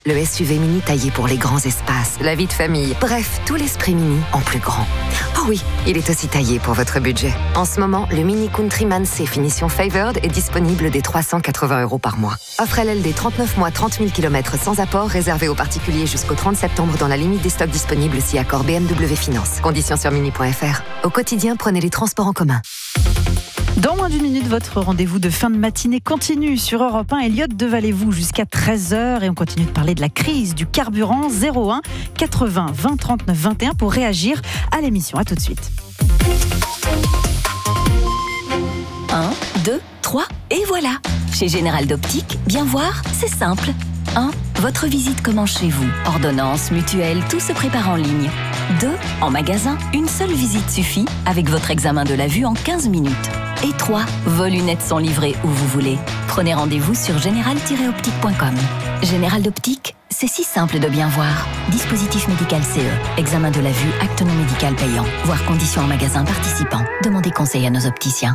Le SUV Mini taillé pour les grands espaces, la vie de famille, bref, tout l'esprit Mini en plus grand. Oh oui, il est aussi taillé pour votre budget. En ce moment, le Mini Countryman C finition Favored est disponible dès 380 € par mois. Offre LLD 39 mois, 30 000 km sans apport, réservé aux particuliers jusqu'au 30 septembre dans la limite des stocks disponibles si accord BMW Finance. Conditions sur mini.fr. Au quotidien, prenez les transports en commun. Dans moins d'une minute, votre rendez-vous de fin de matinée continue sur Europe 1. Elliot Devalez-vous jusqu'à 13h et on continue de parler de la crise du carburant. 01 80 20 39 21 pour réagir à l'émission. À tout de suite. 1, 2, 3 et voilà. Chez Général d'Optique, bien voir, c'est simple. 1. Votre visite commence chez vous. Ordonnance, mutuelle, tout se prépare en ligne. 2. En magasin, une seule visite suffit avec votre examen de la vue en 15 minutes. Et 3. Vos lunettes sont livrées où vous voulez. Prenez rendez-vous sur général-optique.com. Général d'Optique, c'est si simple de bien voir. Dispositif médical CE. Examen de la vue, acte non médical payant. Voir conditions en magasin participant. Demandez conseil à nos opticiens.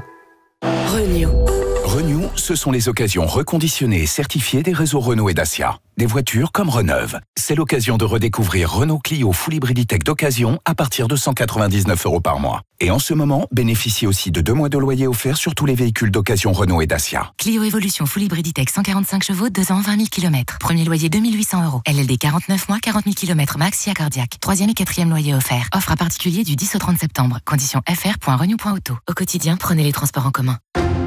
Renew, ce sont les occasions reconditionnées et certifiées des réseaux Renault et Dacia. Des voitures comme Reneuve. C'est l'occasion de redécouvrir Renault Clio Full Hybrid Tech d'occasion à partir de 199 € par mois. Et en ce moment, bénéficiez aussi de 2 mois de loyer offert sur tous les véhicules d'occasion Renault et Dacia. Clio Evolution Full Hybrid Tech 145 chevaux, 2 ans, 20 000 km. Premier loyer 2 800 €. LLD 49 mois, 40 000 km max, SIA cardiaque. 3e et 4e loyer offert. Offre à particulier du 10 au 30 septembre. Conditions fr.renew.auto. Au quotidien, prenez les transports en commun.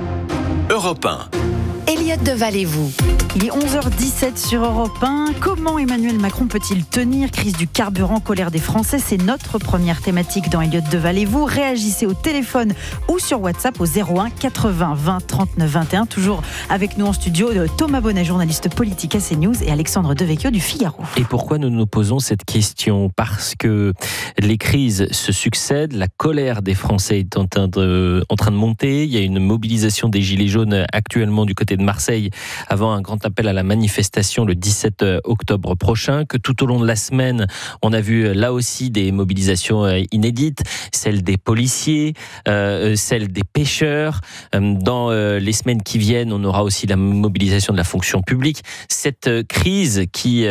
Europe 1. Elliot Devalez-vous. Il est 11h17 sur Europe 1. Comment Emmanuel Macron peut-il tenir ? Crise du carburant, colère des Français, c'est notre première thématique dans Elliot Devalez-vous. Réagissez au téléphone ou sur WhatsApp au 01 80 20 39 21. Toujours avec nous en studio Thomas Bonnet, journaliste politique à CNews, et Alexandre Devecchio du Figaro. Et pourquoi nous nous posons cette question ? Parce que les crises se succèdent, la colère des Français est en train de monter. Il y a une mobilisation des Gilets jaunes actuellement du côté de Marseille avant un grand appel à la manifestation le 17 octobre prochain, que tout au long de la semaine, on a vu là aussi des mobilisations inédites, celles des policiers, celles des pêcheurs. Dans les semaines qui viennent, on aura aussi la mobilisation de la fonction publique. Ces crises qui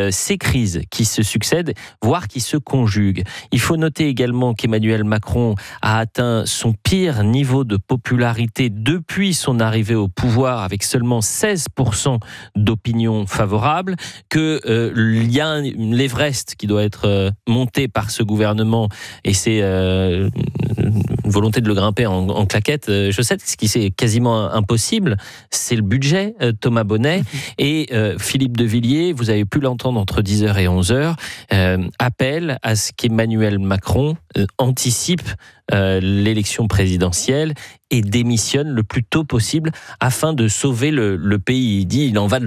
se succèdent, voire qui se conjuguent. Il faut noter également qu'Emmanuel Macron a atteint son pire niveau de popularité depuis son arrivée au pouvoir, avec seulement 16% d'opinion favorable, qu'il y a l'Everest qui doit être monté par ce gouvernement, et c'est une volonté de le grimper en claquettes. Je sais ce qui c'est quasiment impossible, c'est le budget, Thomas Bonnet. Et Philippe de Villiers, vous avez pu l'entendre entre 10h et 11h, appelle à ce qu'Emmanuel Macron anticipe l'élection présidentielle et démissionne le plus tôt possible afin de sauver le pays. Il dit il en va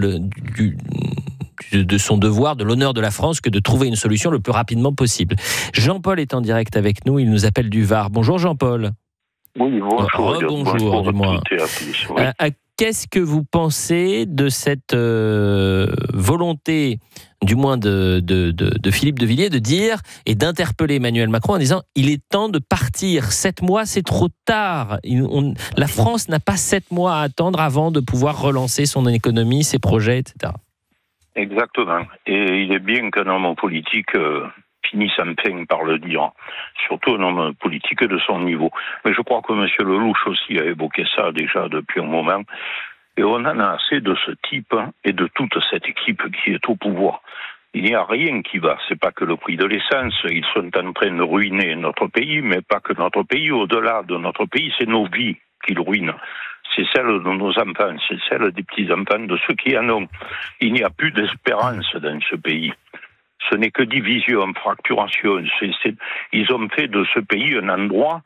de son devoir, de l'honneur de la France, que de trouver une solution le plus rapidement possible. Jean-Paul est en direct avec nous, il nous appelle du Var. Bonjour Jean-Paul. Oui, bonjour. Bonjour du moins. Qu'est-ce que vous pensez de cette volonté, du moins de Philippe de Villiers, de dire et d'interpeller Emmanuel Macron en disant il est temps de partir, 7 mois c'est trop tard, la France n'a pas 7 mois à attendre avant de pouvoir relancer son économie, ses projets, etc. Exactement, et il est bien qu'un homme politique finisse enfin par le dire, surtout un homme politique de son niveau. Mais je crois que M. Lelouch aussi a évoqué ça déjà depuis un moment, et on en a assez de ce type et de toute cette équipe qui est au pouvoir. Il n'y a rien qui va, c'est pas que le prix de l'essence, ils sont en train de ruiner notre pays, mais pas que notre pays, au-delà de notre pays, c'est nos vies qu'ils ruinent. C'est celle de nos enfants, c'est celle des petits-enfants, de ceux qui en ont. Il n'y a plus d'espérance dans ce pays. Ce n'est que division, fracturation. Ils ont fait de ce pays un endroit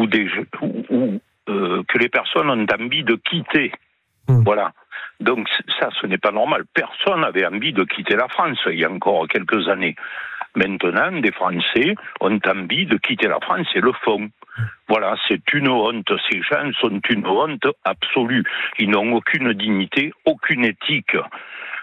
que les personnes ont envie de quitter. Voilà. Donc ça, ce n'est pas normal. Personne n'avait envie de quitter la France il y a encore quelques années. Maintenant, des Français ont envie de quitter la France et le font. Voilà, c'est une honte. Ces gens sont une honte absolue. Ils n'ont aucune dignité, aucune éthique.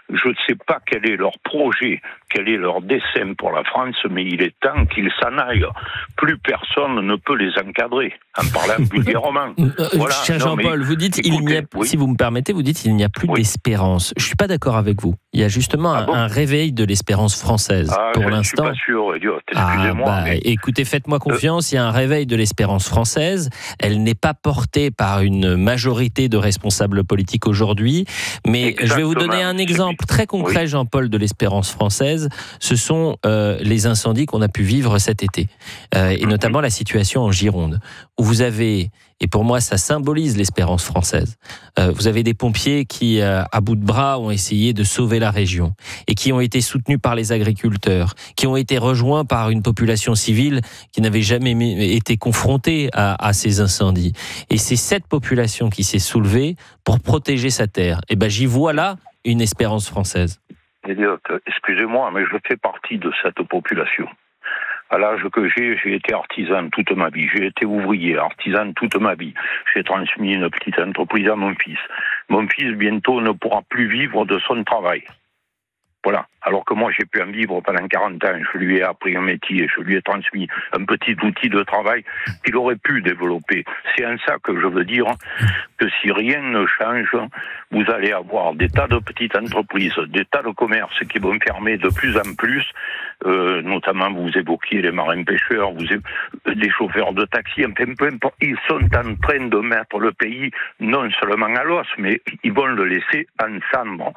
Je ne sais pas quel est leur projet, quel est leur dessein pour la France, mais il est temps qu'ils s'en aillent. Plus personne ne peut les encadrer, en parlant vulgairement. Voilà. Cher Jean-Paul, vous dites, si vous me permettez, vous dites qu'il n'y a plus d'espérance. Je ne suis pas d'accord avec vous. Il y a justement un réveil de l'espérance française. Pour l'instant. Je ne suis pas sûr, idiot. Excusez-moi. Écoutez, faites-moi confiance, il y a un réveil de l'espérance française. Elle n'est pas portée par une majorité de responsables politiques aujourd'hui. Mais exactement. Je vais vous donner un exemple très concret, Jean-Paul, de l'espérance française. Ce sont les incendies qu'on a pu vivre cet été. Et notamment la situation en Gironde, où vous avez, et pour moi ça symbolise l'espérance française, vous avez des pompiers qui, à bout de bras, ont essayé de sauver la région et qui ont été soutenus par les agriculteurs, qui ont été rejoints par une population civile qui n'avait jamais été confrontée à ces incendies. Et c'est cette population qui s'est soulevée pour protéger sa terre. Et j'y vois là une espérance française. Elliot, excusez-moi, mais je fais partie de cette population. À l'âge que j'ai été artisan toute ma vie. J'ai été ouvrier, artisan toute ma vie. J'ai transmis une petite entreprise à mon fils. Mon fils, bientôt, ne pourra plus vivre de son travail. Voilà. Alors que moi, j'ai pu en vivre pendant 40 ans. Je lui ai appris un métier, je lui ai transmis un petit outil de travail qu'il aurait pu développer. C'est en ça que je veux dire que si rien ne change, vous allez avoir des tas de petites entreprises, des tas de commerces qui vont fermer de plus en plus. Notamment, vous évoquiez les marins-pêcheurs, les chauffeurs de taxi, peu importe. Ils sont en train de mettre le pays non seulement à l'os, mais ils vont le laisser ensemble.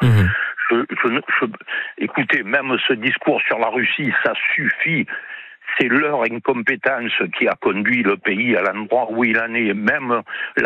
Écoutez, même ce discours sur la Russie, ça suffit. C'est leur incompétence qui a conduit le pays à l'endroit où il en est. Même la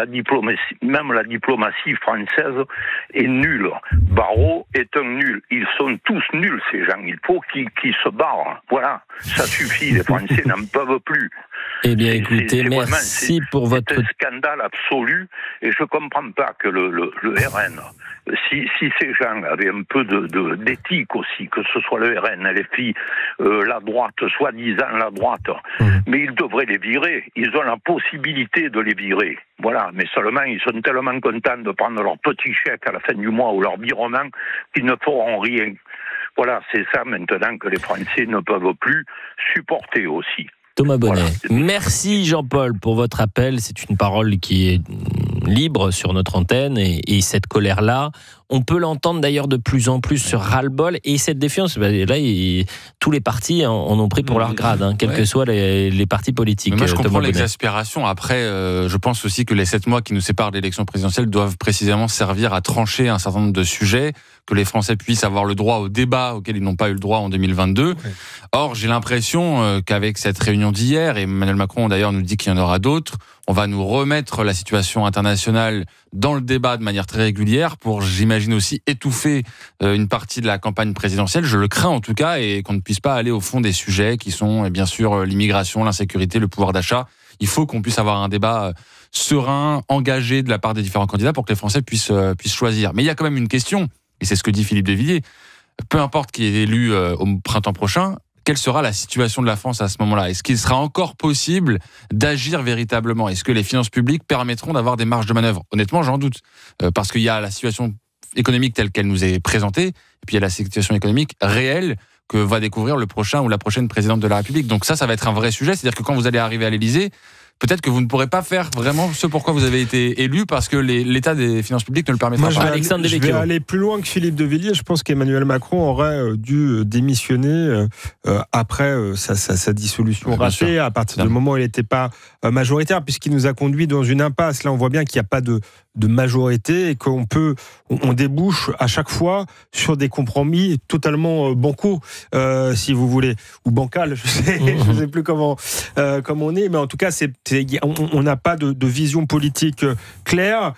diplomatie française est nulle. Barrot est un nul. Ils sont tous nuls, ces gens. Il faut qu'ils se barrent. Voilà, ça suffit. Les Français n'en peuvent plus. Eh bien, écoutez, merci pour votre... C'est un scandale absolu. Et je ne comprends pas que le RN... Si ces gens avaient un peu d'éthique aussi, que ce soit le RN, les filles, la droite, soi-disant la droite, mais ils devraient les virer. Ils ont la possibilité de les virer. Voilà, mais seulement ils sont tellement contents de prendre leur petit chèque à la fin du mois ou leur virement qu'ils ne feront rien. Voilà, c'est ça maintenant que les Français ne peuvent plus supporter aussi. Thomas Bonnet, merci Jean-Paul pour votre appel. C'est une parole qui est libre sur notre antenne et cette colère-là, on peut l'entendre d'ailleurs de plus en plus sur ras-le-bol et cette défiance, là, tous les partis en ont pris pour leur grade, quels que soient les partis politiques. Mais moi, je comprends l'exaspération. Après, je pense aussi que les 7 mois qui nous séparent de l'élection présidentielle doivent précisément servir à trancher un certain nombre de sujets, que les Français puissent avoir le droit au débat auquel ils n'ont pas eu le droit en 2022. Or, j'ai l'impression qu'avec cette réunion d'hier, et Emmanuel Macron d'ailleurs nous dit qu'il y en aura d'autres, on va nous remettre la situation internationale dans le débat de manière très régulière pour, j'imagine aussi, étouffer une partie de la campagne présidentielle. Je le crains en tout cas, et qu'on ne puisse pas aller au fond des sujets qui sont bien sûr l'immigration, l'insécurité, le pouvoir d'achat. Il faut qu'on puisse avoir un débat serein, engagé de la part des différents candidats pour que les Français puissent choisir. Mais il y a quand même une question, et c'est ce que dit Philippe de Villiers, peu importe qui est élu au printemps prochain, quelle sera la situation de la France à ce moment-là ? Est-ce qu'il sera encore possible d'agir véritablement ? Est-ce que les finances publiques permettront d'avoir des marges de manœuvre ? Honnêtement, j'en doute. Parce qu'il y a la situation économique telle qu'elle nous est présentée, et puis il y a la situation économique réelle que va découvrir le prochain ou la prochaine présidente de la République. Donc ça va être un vrai sujet. C'est-à-dire que quand vous allez arriver à l'Élysée, peut-être que vous ne pourrez pas faire vraiment ce pourquoi vous avez été élu parce que l'état des finances publiques ne le permettra pas. Je vais aller plus loin que Philippe de Villiers. Je pense qu'Emmanuel Macron aurait dû démissionner après sa dissolution ratée, à partir du moment où il n'était pas majoritaire, puisqu'il nous a conduit dans une impasse. Là, on voit bien qu'il n'y a pas de majorité et qu'on débouche à chaque fois sur des compromis totalement bancaux, si vous voulez, ou bancal, je sais plus comment on est, mais en tout cas, on n'a pas de vision politique claire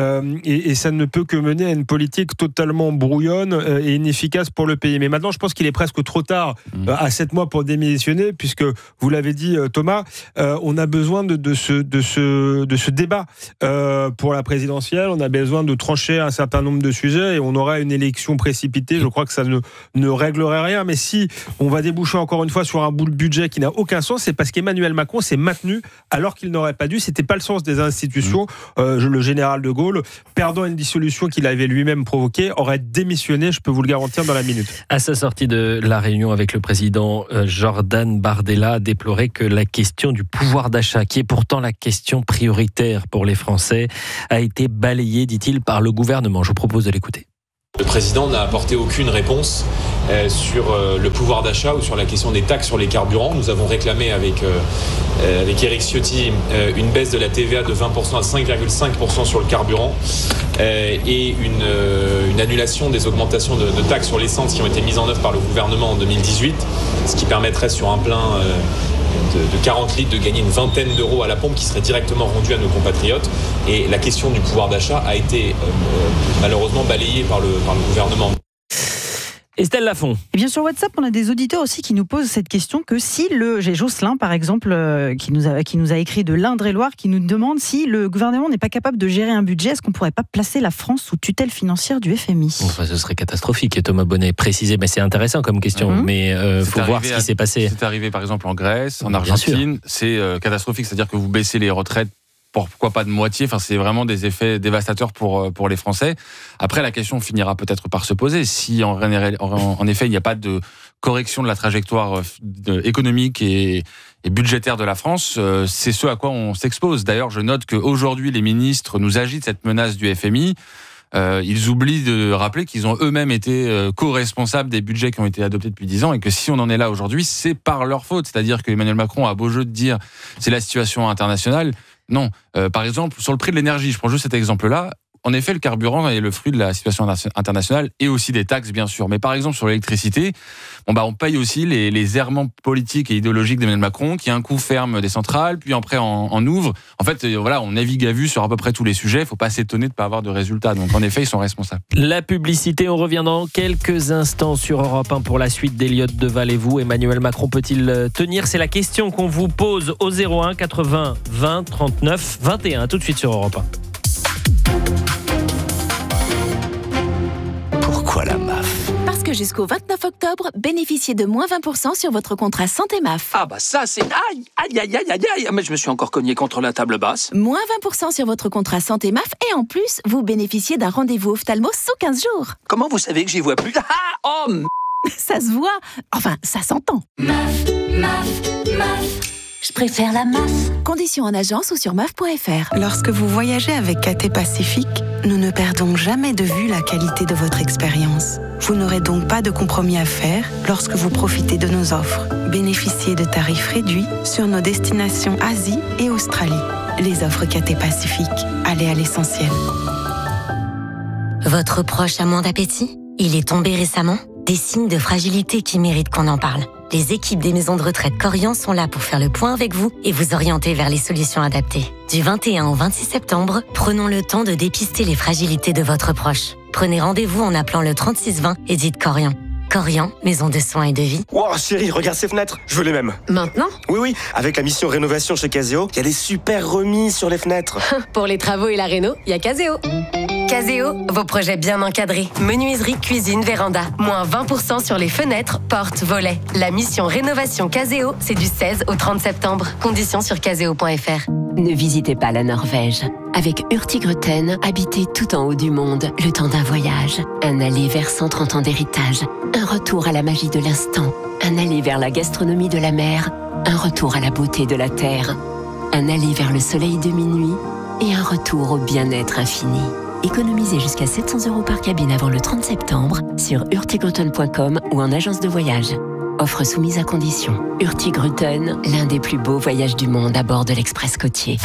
et ça ne peut que mener à une politique totalement brouillonne et inefficace pour le pays. Mais maintenant, je pense qu'il est presque trop tard à 7 mois pour démissionner, puisque vous l'avez dit, Thomas, on a besoin de ce débat pour la présidentielle présidentielle, on a besoin de trancher un certain nombre de sujets et on aurait une élection précipitée. Je crois que ça ne réglerait rien. Mais si on va déboucher encore une fois sur un budget qui n'a aucun sens, c'est parce qu'Emmanuel Macron s'est maintenu alors qu'il n'aurait pas dû. C'était pas le sens des institutions. Le général de Gaulle, perdant une dissolution qu'il avait lui-même provoquée, aurait démissionné, je peux vous le garantir, dans la minute. À sa sortie de la réunion avec le président, Jordan Bardella a déploré que la question du pouvoir d'achat, qui est pourtant la question prioritaire pour les Français, a été balayée, dit-il, par le gouvernement. Je vous propose de l'écouter. Le président n'a apporté aucune réponse sur le pouvoir d'achat ou sur la question des taxes sur les carburants. Nous avons réclamé avec Éric Ciotti une baisse de la TVA de 20% à 5,5% sur le carburant et une annulation des augmentations de taxes sur l'essence qui ont été mises en œuvre par le gouvernement en 2018, ce qui permettrait sur un plein de 40 litres de gagner une vingtaine d'euros à la pompe qui serait directement rendue à nos compatriotes. Et la question du pouvoir d'achat a été malheureusement balayée par le gouvernement. Estelle Lafont. Et bien sur WhatsApp, on a des auditeurs aussi qui nous posent cette question que si j'ai Jocelyn par exemple qui nous a écrit de l'Indre-et-Loire qui nous demande si le gouvernement n'est pas capable de gérer un budget, est-ce qu'on pourrait pas placer la France sous tutelle financière du FMI ? Enfin, ce serait catastrophique. Et Thomas Bonnet précisé, mais c'est intéressant comme question. Mais faut voir ce qui s'est passé. C'est arrivé par exemple en Grèce, en Argentine. C'est catastrophique, c'est-à-dire que vous baissez les retraites. Pourquoi pas de moitié ? Enfin, c'est vraiment des effets dévastateurs pour les Français. Après, la question finira peut-être par se poser. Si en effet, il n'y a pas de correction de la trajectoire économique et budgétaire de la France, c'est ce à quoi on s'expose. D'ailleurs, je note qu'aujourd'hui, les ministres nous agitent cette menace du FMI. Ils oublient de rappeler qu'ils ont eux-mêmes été co-responsables des budgets qui ont été adoptés depuis 10 ans et que si on en est là aujourd'hui, c'est par leur faute. C'est-à-dire qu'Emmanuel Macron a beau jeu de dire c'est la situation internationale. Non. Par exemple, sur le prix de l'énergie, je prends juste cet exemple-là. En effet, le carburant est le fruit de la situation internationale et aussi des taxes, bien sûr. Mais par exemple, sur l'électricité, on paye aussi les errements politiques et idéologiques d'Emmanuel Macron, qui un coup ferme des centrales, puis après en ouvre. En fait, on navigue à vue sur à peu près tous les sujets. Il ne faut pas s'étonner de ne pas avoir de résultats. Donc, en effet, ils sont responsables. La publicité, on revient dans quelques instants sur Europe 1 pour la suite d'Elliott Deval et vous. Emmanuel Macron peut-il tenir ? C'est la question qu'on vous pose au 01 80 20 39 21. Tout de suite sur Europe 1. Pourquoi la MAF ? Parce que jusqu'au 29 octobre, bénéficiez de moins 20% sur votre contrat santé MAF. Ah bah ça c'est... Aïe, mais je me suis encore cogné contre la table basse. Moins 20% sur votre contrat santé MAF et en plus, vous bénéficiez d'un rendez-vous ophtalmo sous 15 jours. Comment vous savez que j'y vois plus ? Ça se voit, enfin ça s'entend. MAF. Je préfère la MAF. Conditions en agence ou sur MAF.fr. Lorsque vous voyagez avec KT Pacifique, nous ne perdons jamais de vue la qualité de votre expérience. Vous n'aurez donc pas de compromis à faire lorsque vous profitez de nos offres. Bénéficiez de tarifs réduits sur nos destinations Asie et Australie. Les offres KT Pacifique. Allez à l'essentiel. Votre proche a moins d'appétit ? Il est tombé récemment ? Des signes de fragilité qui méritent qu'on en parle. Les équipes des maisons de retraite Korian sont là pour faire le point avec vous et vous orienter vers les solutions adaptées. Du 21 au 26 septembre, prenons le temps de dépister les fragilités de votre proche. Prenez rendez-vous en appelant le 3620 et dites Korian. Korian, maison de soins et de vie. Wow, chérie, regarde ces fenêtres, je veux les mêmes. Maintenant ? Oui, avec la mission rénovation chez Caseo, il y a des super remises sur les fenêtres. Pour les travaux et la réno, il y a Caseo. Caseo, vos projets bien encadrés. Menuiserie, cuisine, véranda. Moins 20% sur les fenêtres, portes, volets. La mission rénovation Caseo, c'est du 16 au 30 septembre. Conditions sur caseo.fr. Ne visitez pas la Norvège. Avec Hurtigruten, habitez tout en haut du monde, le temps d'un voyage. Un aller vers 130 ans d'héritage. Un retour à la magie de l'instant. Un aller vers la gastronomie de la mer. Un retour à la beauté de la terre. Un aller vers le soleil de minuit. Et un retour au bien-être infini. Économisez jusqu'à 700 € par cabine avant le 30 septembre sur hurtigruten.com ou en agence de voyage. Offre soumise à condition. Hurtigruten, l'un des plus beaux voyages du monde à bord de l'Express côtier.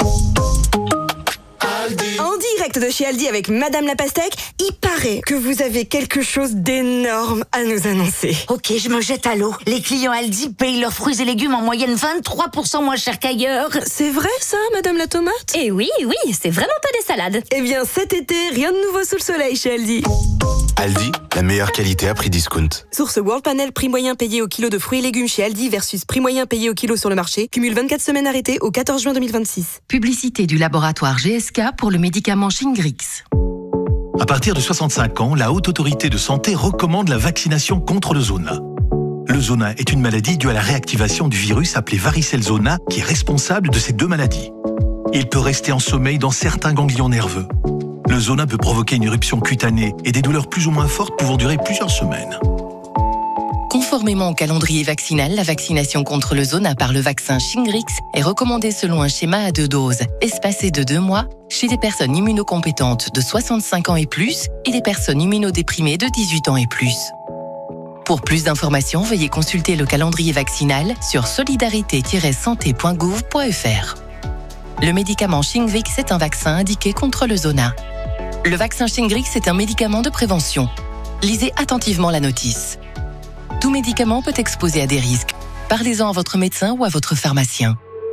En direct de chez Aldi avec Madame la Pastèque, il paraît que vous avez quelque chose d'énorme à nous annoncer. Ok, je me jette à l'eau. Les clients Aldi payent leurs fruits et légumes en moyenne 23% moins cher qu'ailleurs. C'est vrai ça, Madame la Tomate ? Eh oui, c'est vraiment pas des salades. Eh bien cet été, rien de nouveau sous le soleil chez Aldi. Aldi, la meilleure qualité à prix discount. Source World Panel, prix moyen payé au kilo de fruits et légumes chez Aldi versus prix moyen payé au kilo sur le marché. Cumule 24 semaines arrêtées au 14 juin 2026. Publicité du laboratoire GSK pour le médicament Shingrix. À partir de 65 ans, la Haute Autorité de Santé recommande la vaccination contre le zona. Le zona est une maladie due à la réactivation du virus appelé varicelle zona qui est responsable de ces deux maladies. Il peut rester en sommeil dans certains ganglions nerveux. Le zona peut provoquer une éruption cutanée et des douleurs plus ou moins fortes pouvant durer plusieurs semaines. Conformément au calendrier vaccinal, la vaccination contre le zona par le vaccin Shingrix est recommandée selon un schéma à 2 doses, espacé de 2 mois, chez des personnes immunocompétentes de 65 ans et plus et des personnes immunodéprimées de 18 ans et plus. Pour plus d'informations, veuillez consulter le calendrier vaccinal sur solidarité-santé.gouv.fr. Le médicament Shingrix est un vaccin indiqué contre le zona. Le vaccin Shingrix est un médicament de prévention. Lisez attentivement la notice. Tout médicament peut exposer à des risques. Parlez-en à votre médecin ou à votre pharmacien.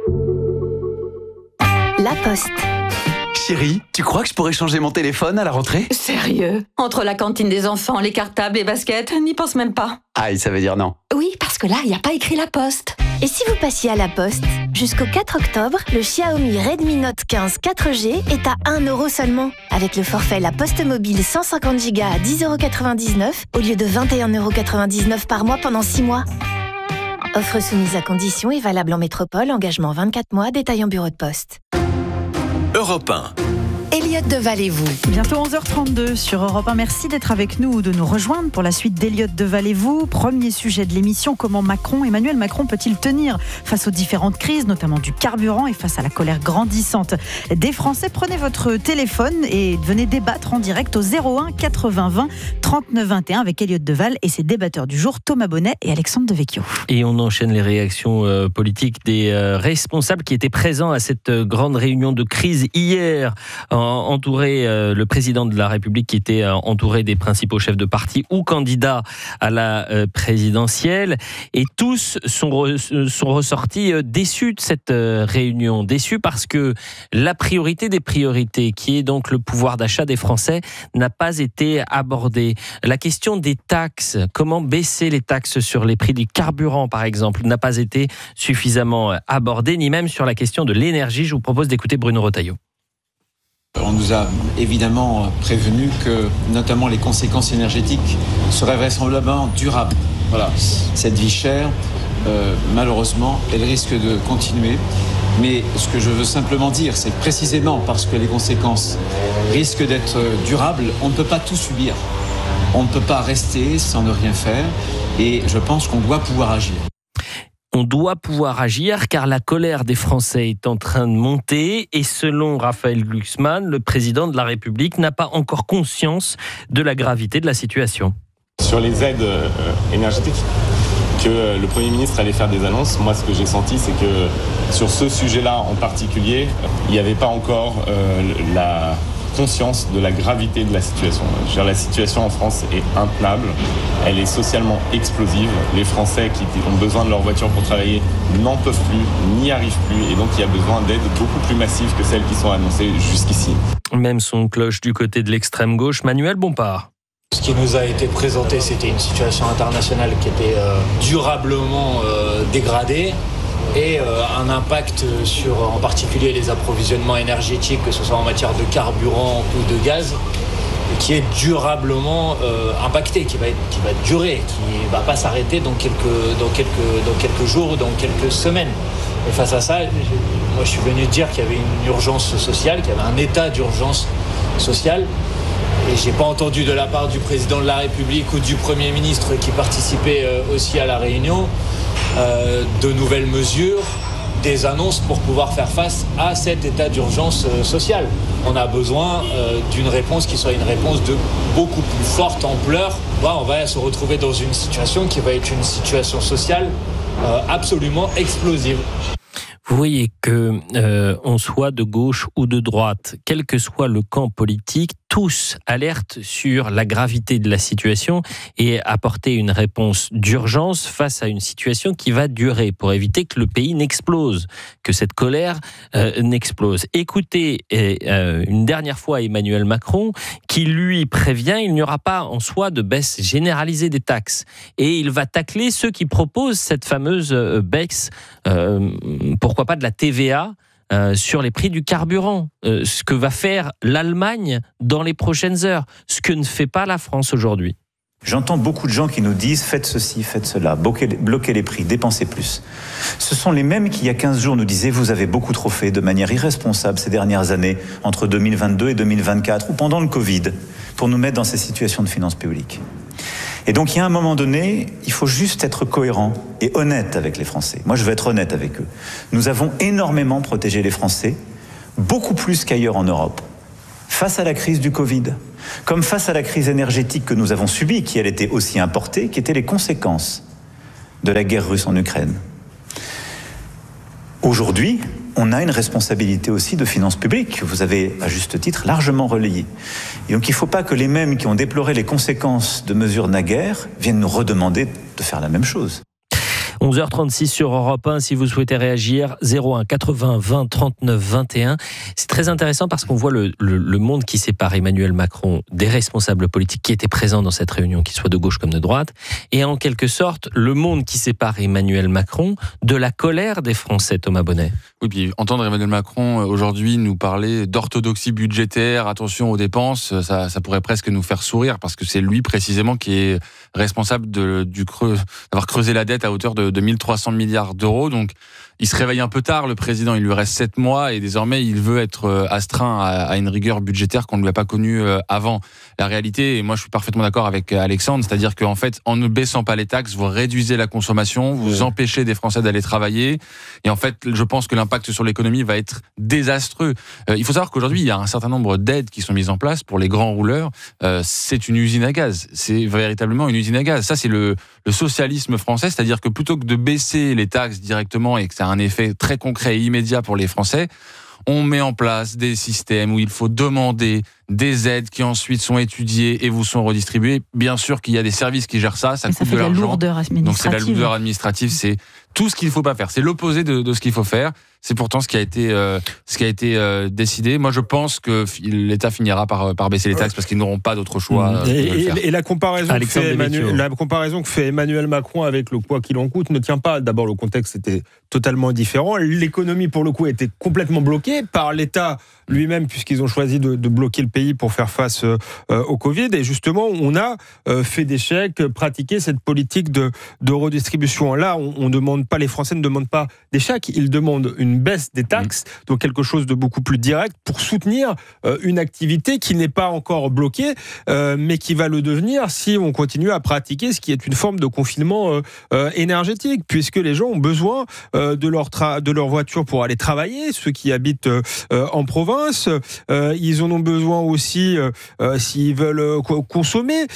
La Poste. Chérie, tu crois que je pourrais changer mon téléphone à la rentrée ? Sérieux ? Entre la cantine des enfants, les cartables, les baskets, n'y pense même pas. Aïe, ça veut dire non. Oui, parce que là, il n'y a pas écrit La Poste. Et si vous passiez à La Poste ? Jusqu'au 4 octobre, le Xiaomi Redmi Note 15 4G est à 1 € seulement. Avec le forfait La Poste Mobile 150 Go à 10,99 € au lieu de 21,99 € par mois pendant 6 mois. Offre soumise à conditions et valable en métropole, engagement 24 mois, détail en bureau de poste. Europe 1. Elliot Deval et vous. Bientôt 11h32 sur Europe 1. Merci d'être avec nous ou de nous rejoindre pour la suite d'Elliot Deval et vous. Premier sujet de l'émission, comment Emmanuel Macron peut-il tenir face aux différentes crises, notamment du carburant et face à la colère grandissante des Français. Prenez votre téléphone et venez débattre en direct au 01 80 20 39 21 avec Elliot Deval et ses débatteurs du jour, Thomas Bonnet et Alexandre Devecchio. Et on enchaîne les réactions politiques des responsables qui étaient présents à cette grande réunion de crise hier, entouré le président de la République qui était entouré des principaux chefs de parti ou candidats à la présidentielle, et tous sont ressortis déçus de cette réunion, déçus parce que la priorité des priorités, qui est donc le pouvoir d'achat des Français, n'a pas été abordée. La question des taxes, comment baisser les taxes sur les prix du carburant par exemple, n'a pas été suffisamment abordée, ni même sur la question de l'énergie. Je vous propose d'écouter Bruno Retailleau. On nous a évidemment prévenu que notamment les conséquences énergétiques seraient vraisemblablement durables. Voilà, cette vie chère, malheureusement, elle risque de continuer. Mais ce que je veux simplement dire, c'est que précisément parce que les conséquences risquent d'être durables, on ne peut pas tout subir. On ne peut pas rester sans ne rien faire. Et je pense qu'on doit pouvoir agir. On doit pouvoir agir car la colère des Français est en train de monter et selon Raphaël Glucksmann, le président de la République n'a pas encore conscience de la gravité de la situation. Sur les aides énergétiques, que le Premier ministre allait faire des annonces, moi ce que j'ai senti c'est que sur ce sujet-là en particulier, il n'y avait pas encore la conscience de la gravité de la situation. La situation en France est intenable, elle est socialement explosive. Les Français qui ont besoin de leur voiture pour travailler n'en peuvent plus, n'y arrivent plus, et donc il y a besoin d'aides beaucoup plus massives que celles qui sont annoncées jusqu'ici. Même son cloche du côté de l'extrême gauche, Manuel Bompard. Ce qui nous a été présenté, c'était une situation internationale qui était durablement dégradée, et un impact sur en particulier les approvisionnements énergétiques, que ce soit en matière de carburant ou de gaz, qui est durablement impacté, qui va durer, qui ne va pas s'arrêter dans quelques jours ou dans quelques semaines. Et face à ça, moi je suis venu dire qu'il y avait une urgence sociale, qu'il y avait un état d'urgence sociale. Et je n'ai pas entendu de la part du président de la République ou du Premier ministre qui participait aussi à la réunion de nouvelles mesures, des annonces pour pouvoir faire face à cet état d'urgence sociale. On a besoin d'une réponse qui soit une réponse de beaucoup plus forte ampleur. On va se retrouver dans une situation qui va être une situation sociale absolument explosive. Vous voyez que on soit de gauche ou de droite, quel que soit le camp politique, tous alertent sur la gravité de la situation et apporter une réponse d'urgence face à une situation qui va durer pour éviter que le pays n'explose, que cette colère n'explose. Écoutez une dernière fois Emmanuel Macron qui lui prévient il n'y aura pas en soi de baisse généralisée des taxes et il va tacler ceux qui proposent cette fameuse baisse, pourquoi pas de la TVA, sur les prix du carburant, ce que va faire l'Allemagne dans les prochaines heures, ce que ne fait pas la France aujourd'hui. J'entends beaucoup de gens qui nous disent « faites ceci, faites cela, bloquez les prix, dépensez plus ». Ce sont les mêmes qui, il y a 15 jours, nous disaient « vous avez beaucoup trop fait de manière irresponsable ces dernières années, entre 2022 et 2024, ou pendant le Covid, pour nous mettre dans ces situations de finances publiques ». Et donc, il y a un moment donné, il faut juste être cohérent et honnête avec les Français. Moi, je veux être honnête avec eux. Nous avons énormément protégé les Français, beaucoup plus qu'ailleurs en Europe, face à la crise du Covid, comme face à la crise énergétique que nous avons subie, qui elle était aussi importée, qui étaient les conséquences de la guerre russe en Ukraine. Aujourd'hui, on a une responsabilité aussi de finances publiques, que vous avez, à juste titre, largement relayée. Et donc il ne faut pas que les mêmes qui ont déploré les conséquences de mesures naguère viennent nous redemander de faire la même chose. 11h36 sur Europe 1, si vous souhaitez réagir, 01 80 20 39 21. C'est très intéressant parce qu'on voit le monde qui sépare Emmanuel Macron des responsables politiques qui étaient présents dans cette réunion, qu'ils soient de gauche comme de droite, et en quelque sorte, le monde qui sépare Emmanuel Macron de la colère des Français, Thomas Bonnet. Oui, puis entendre Emmanuel Macron aujourd'hui nous parler d'orthodoxie budgétaire, attention aux dépenses, ça pourrait presque nous faire sourire parce que c'est lui précisément qui est responsable d'avoir creusé la dette à hauteur de 1300 milliards d'euros. Donc, il se réveille un peu tard, le président. Il lui reste 7 mois et désormais, il veut être astreint à une rigueur budgétaire qu'on ne lui a pas connue avant. La réalité, et moi je suis parfaitement d'accord avec Alexandre, c'est-à-dire qu'en fait, en ne baissant pas les taxes, vous réduisez la consommation, vous empêchez des Français d'aller travailler. Et en fait, je pense que l'impact sur l'économie va être désastreux. Il faut savoir qu'aujourd'hui, il y a un certain nombre d'aides qui sont mises en place pour les grands rouleurs. C'est une usine à gaz. C'est véritablement une usine à gaz. Ça, c'est le socialisme français, c'est-à-dire que plutôt que de baisser les taxes directement et que ça a un effet très concret et immédiat pour les Français, on met en place des systèmes où il faut demander des aides qui ensuite sont étudiées et vous sont redistribuées. Bien sûr qu'il y a des services qui gèrent ça coûte de l'argent. Lourdeur administrative. Donc c'est de la lourdeur administrative, c'est tout ce qu'il ne faut pas faire. C'est l'opposé de ce qu'il faut faire. C'est pourtant ce qui a été décidé. Moi, je pense que l'État finira par baisser les taxes parce qu'ils n'auront pas d'autre choix. Et la comparaison que fait Emmanuel Macron avec le quoi qu'il en coûte ne tient pas. D'abord, le contexte était totalement différent. L'économie, pour le coup, était complètement bloquée par l'État lui-même, puisqu'ils ont choisi de bloquer le pays pour faire face au Covid. Et justement, on a fait des chèques, pratiqué cette politique de redistribution. Là, on demande pas, les Français ne demandent pas des chèques, ils demandent une baisse des taxes, donc quelque chose de beaucoup plus direct pour soutenir une activité qui n'est pas encore bloquée, mais qui va le devenir si on continue à pratiquer ce qui est une forme de confinement énergétique, puisque les gens ont besoin de leur voiture pour aller travailler, ceux qui habitent en province, ils en ont besoin aussi s'ils veulent consommer.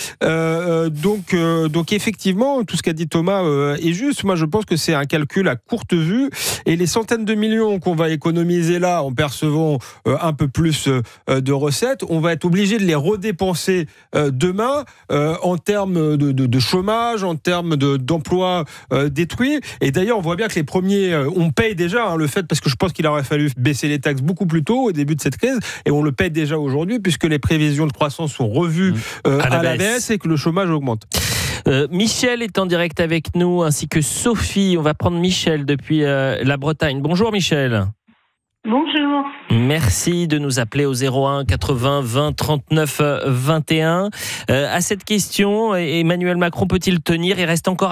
Donc effectivement, tout ce qu'a dit Thomas est juste. Moi, je pense que c'est un calcul à courte vue, et les centaines de millions qu'on va économiser là en percevant un peu plus de recettes, on va être obligé de les redépenser demain en termes de chômage, en termes d'emplois détruits. Et d'ailleurs, on voit bien que les premiers, on paye déjà le fait, parce que je pense qu'il aurait fallu baisser les taxes beaucoup plus tôt au début de cette crise, et on le paye déjà aujourd'hui puisque les prévisions de croissance sont revues à la baisse et que le chômage augmente. Michel est en direct avec nous, ainsi que Sophie. On va prendre Michel depuis la Bretagne. Bonjour Michel. Bonjour. Merci de nous appeler au 01 80 20 39 21. À cette question, Emmanuel Macron peut-il tenir ? Il reste encore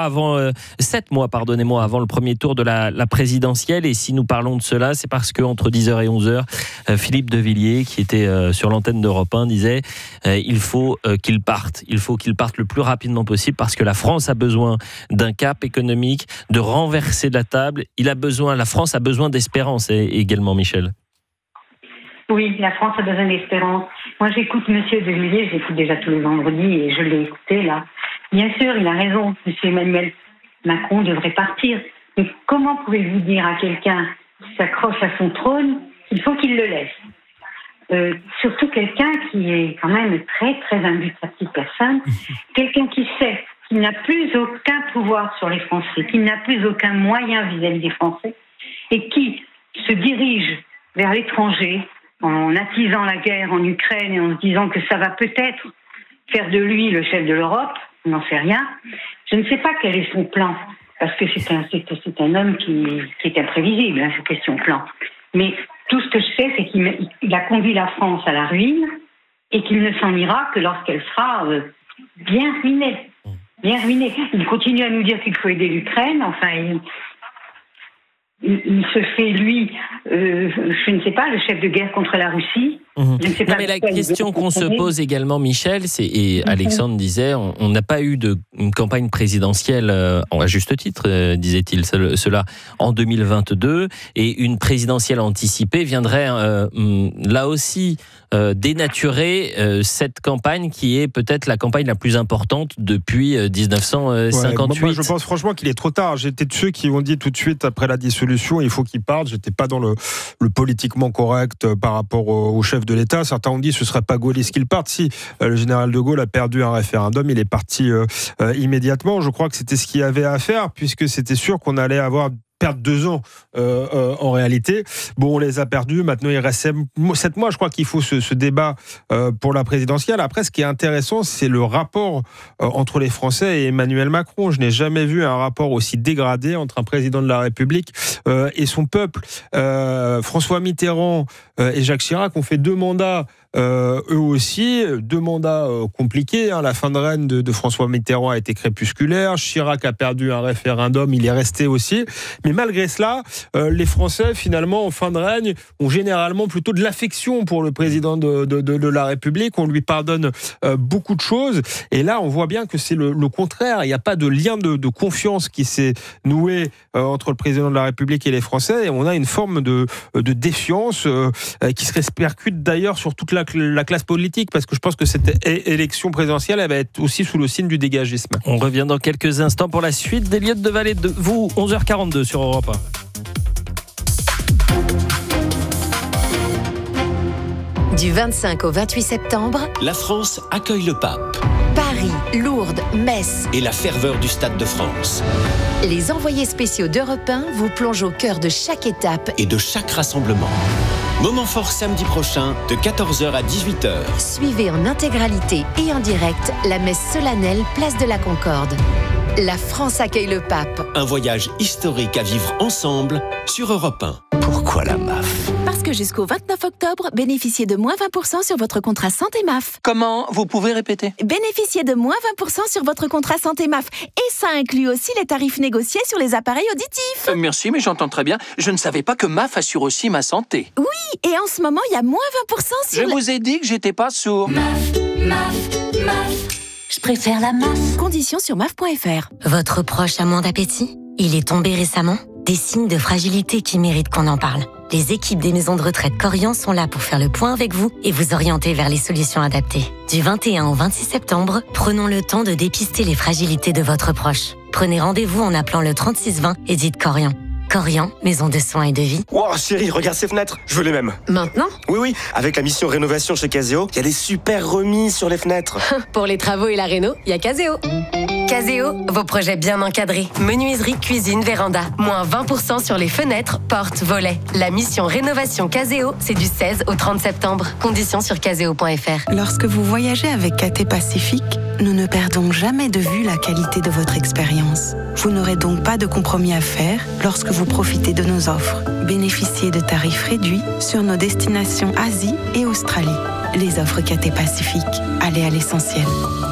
7 mois, avant le premier tour de la présidentielle. Et si nous parlons de cela, c'est parce qu'entre 10h et 11h, Philippe de Villiers, qui était sur l'antenne d'Europe 1, disait il faut qu'il parte. Il faut qu'il parte le plus rapidement possible parce que la France a besoin d'un cap économique, de renverser la table. La France a besoin d'espérance également, Michel. Oui, la France a besoin d'espérance. Moi, j'écoute Monsieur de Villiers, j'écoute déjà tous les vendredis et je l'ai écouté là. Bien sûr, il a raison. Monsieur Emmanuel Macron devrait partir. Mais comment pouvez-vous dire à quelqu'un qui s'accroche à son trône qu'il faut qu'il le laisse ? Surtout quelqu'un qui est quand même très, très imbu de sa petite personne. Quelqu'un qui sait qu'il n'a plus aucun pouvoir sur les Français, qu'il n'a plus aucun moyen vis-à-vis des Français et qui se dirige vers l'étranger en attisant la guerre en Ukraine et en se disant que ça va peut-être faire de lui le chef de l'Europe, on n'en sait rien. Je ne sais pas quel est son plan, parce que c'est un homme qui est imprévisible, cette question plan. Mais tout ce que je sais, c'est qu'il a conduit la France à la ruine et qu'il ne s'en ira que lorsqu'elle sera bien ruinée. Bien ruinée. Il continue à nous dire qu'il faut aider l'Ukraine. Enfin, il se fait, lui, je ne sais pas, le chef de guerre contre la Russie. Je ne sais pas, mais la question qu'on se pose également, Michel, et Alexandre disait, on n'a pas eu une campagne présidentielle, à juste titre, disait-il cela, en 2022, et une présidentielle anticipée viendrait là aussi dénaturer cette campagne qui est peut-être la campagne la plus importante depuis 1958. Moi, je pense franchement qu'il est trop tard. J'étais de ceux qui ont dit tout de suite après la dissolution, il faut qu'il parte. J'étais pas dans le politiquement correct par rapport au chef de l'État. Certains ont dit ce serait pas gaulliste qu'il parte. Si le général de Gaulle a perdu un référendum, il est parti immédiatement. Je crois que c'était ce qu'il y avait à faire, puisque c'était sûr qu'on allait perdre 2 ans en réalité. Bon, on les a perdus. Maintenant, il reste 7 mois. Je crois qu'il faut ce débat pour la présidentielle. Après, ce qui est intéressant, c'est le rapport entre les Français et Emmanuel Macron. Je n'ai jamais vu un rapport aussi dégradé entre un président de la République et son peuple. François Mitterrand et Jacques Chirac ont fait 2 mandats. Eux aussi, 2 mandats compliqués. La fin de règne de François Mitterrand a été crépusculaire. Chirac a perdu un référendum, il est resté aussi. Mais malgré cela, les Français, finalement, en fin de règne, ont généralement plutôt de l'affection pour le président de la République. On lui pardonne beaucoup de choses. Et là, on voit bien que c'est le contraire. Il n'y a pas de lien de confiance qui s'est noué entre le président de la République et les Français. Et on a une forme de défiance qui se répercute d'ailleurs sur toute la classe politique, parce que je pense que cette élection présidentielle, elle va être aussi sous le signe du dégagisme. On revient dans quelques instants pour la suite d'Elliott Devalet. De vous, 11h42 sur Europe 1. Du 25 au 28 septembre, la France accueille le pape. Paris, Lourdes, Metz et la ferveur du Stade de France. Les envoyés spéciaux d'Europe 1 vous plongent au cœur de chaque étape et de chaque rassemblement. Moment fort samedi prochain de 14h à 18h. Suivez en intégralité et en direct la messe solennelle Place de la Concorde. La France accueille le pape. Un voyage historique à vivre ensemble sur Europe 1. Pourquoi la MAF ? Parce que jusqu'au 29 octobre, bénéficiez de moins 20% sur votre contrat santé MAF. Comment ? Vous pouvez répéter ? Bénéficiez de moins 20% sur votre contrat santé MAF. Et ça inclut aussi les tarifs négociés sur les appareils auditifs. Merci, mais j'entends très bien. Je ne savais pas que MAF assure aussi ma santé. Oui, et en ce moment, il y a moins 20% sur... Je vous ai dit que j'étais pas sourd. MAF. Je préfère la MAF. Conditions sur MAF.fr. Votre proche a moins d'appétit ? Il est tombé récemment ? Des signes de fragilité qui méritent qu'on en parle. Les équipes des maisons de retraite Corian sont là pour faire le point avec vous et vous orienter vers les solutions adaptées. Du 21 au 26 septembre, prenons le temps de dépister les fragilités de votre proche. Prenez rendez-vous en appelant le 3620 et dites Corian. Corian, maison de soins et de vie. Wow, chérie, regarde ces fenêtres, je veux les mêmes. Maintenant ? Oui, avec la mission rénovation chez Caseo, il y a des super remises sur les fenêtres. Pour les travaux et la réno, il y a Caseo. Caseo, vos projets bien encadrés. Menuiserie, cuisine, véranda. Moins 20% sur les fenêtres, portes, volets. La mission rénovation Caseo, c'est du 16 au 30 septembre. Conditions sur caseo.fr. Lorsque vous voyagez avec KT Pacifique, nous ne perdons jamais de vue la qualité de votre expérience. Vous n'aurez donc pas de compromis à faire lorsque vous profitez de nos offres. Bénéficiez de tarifs réduits sur nos destinations Asie et Australie. Les offres KT Pacifique. Allez à l'essentiel.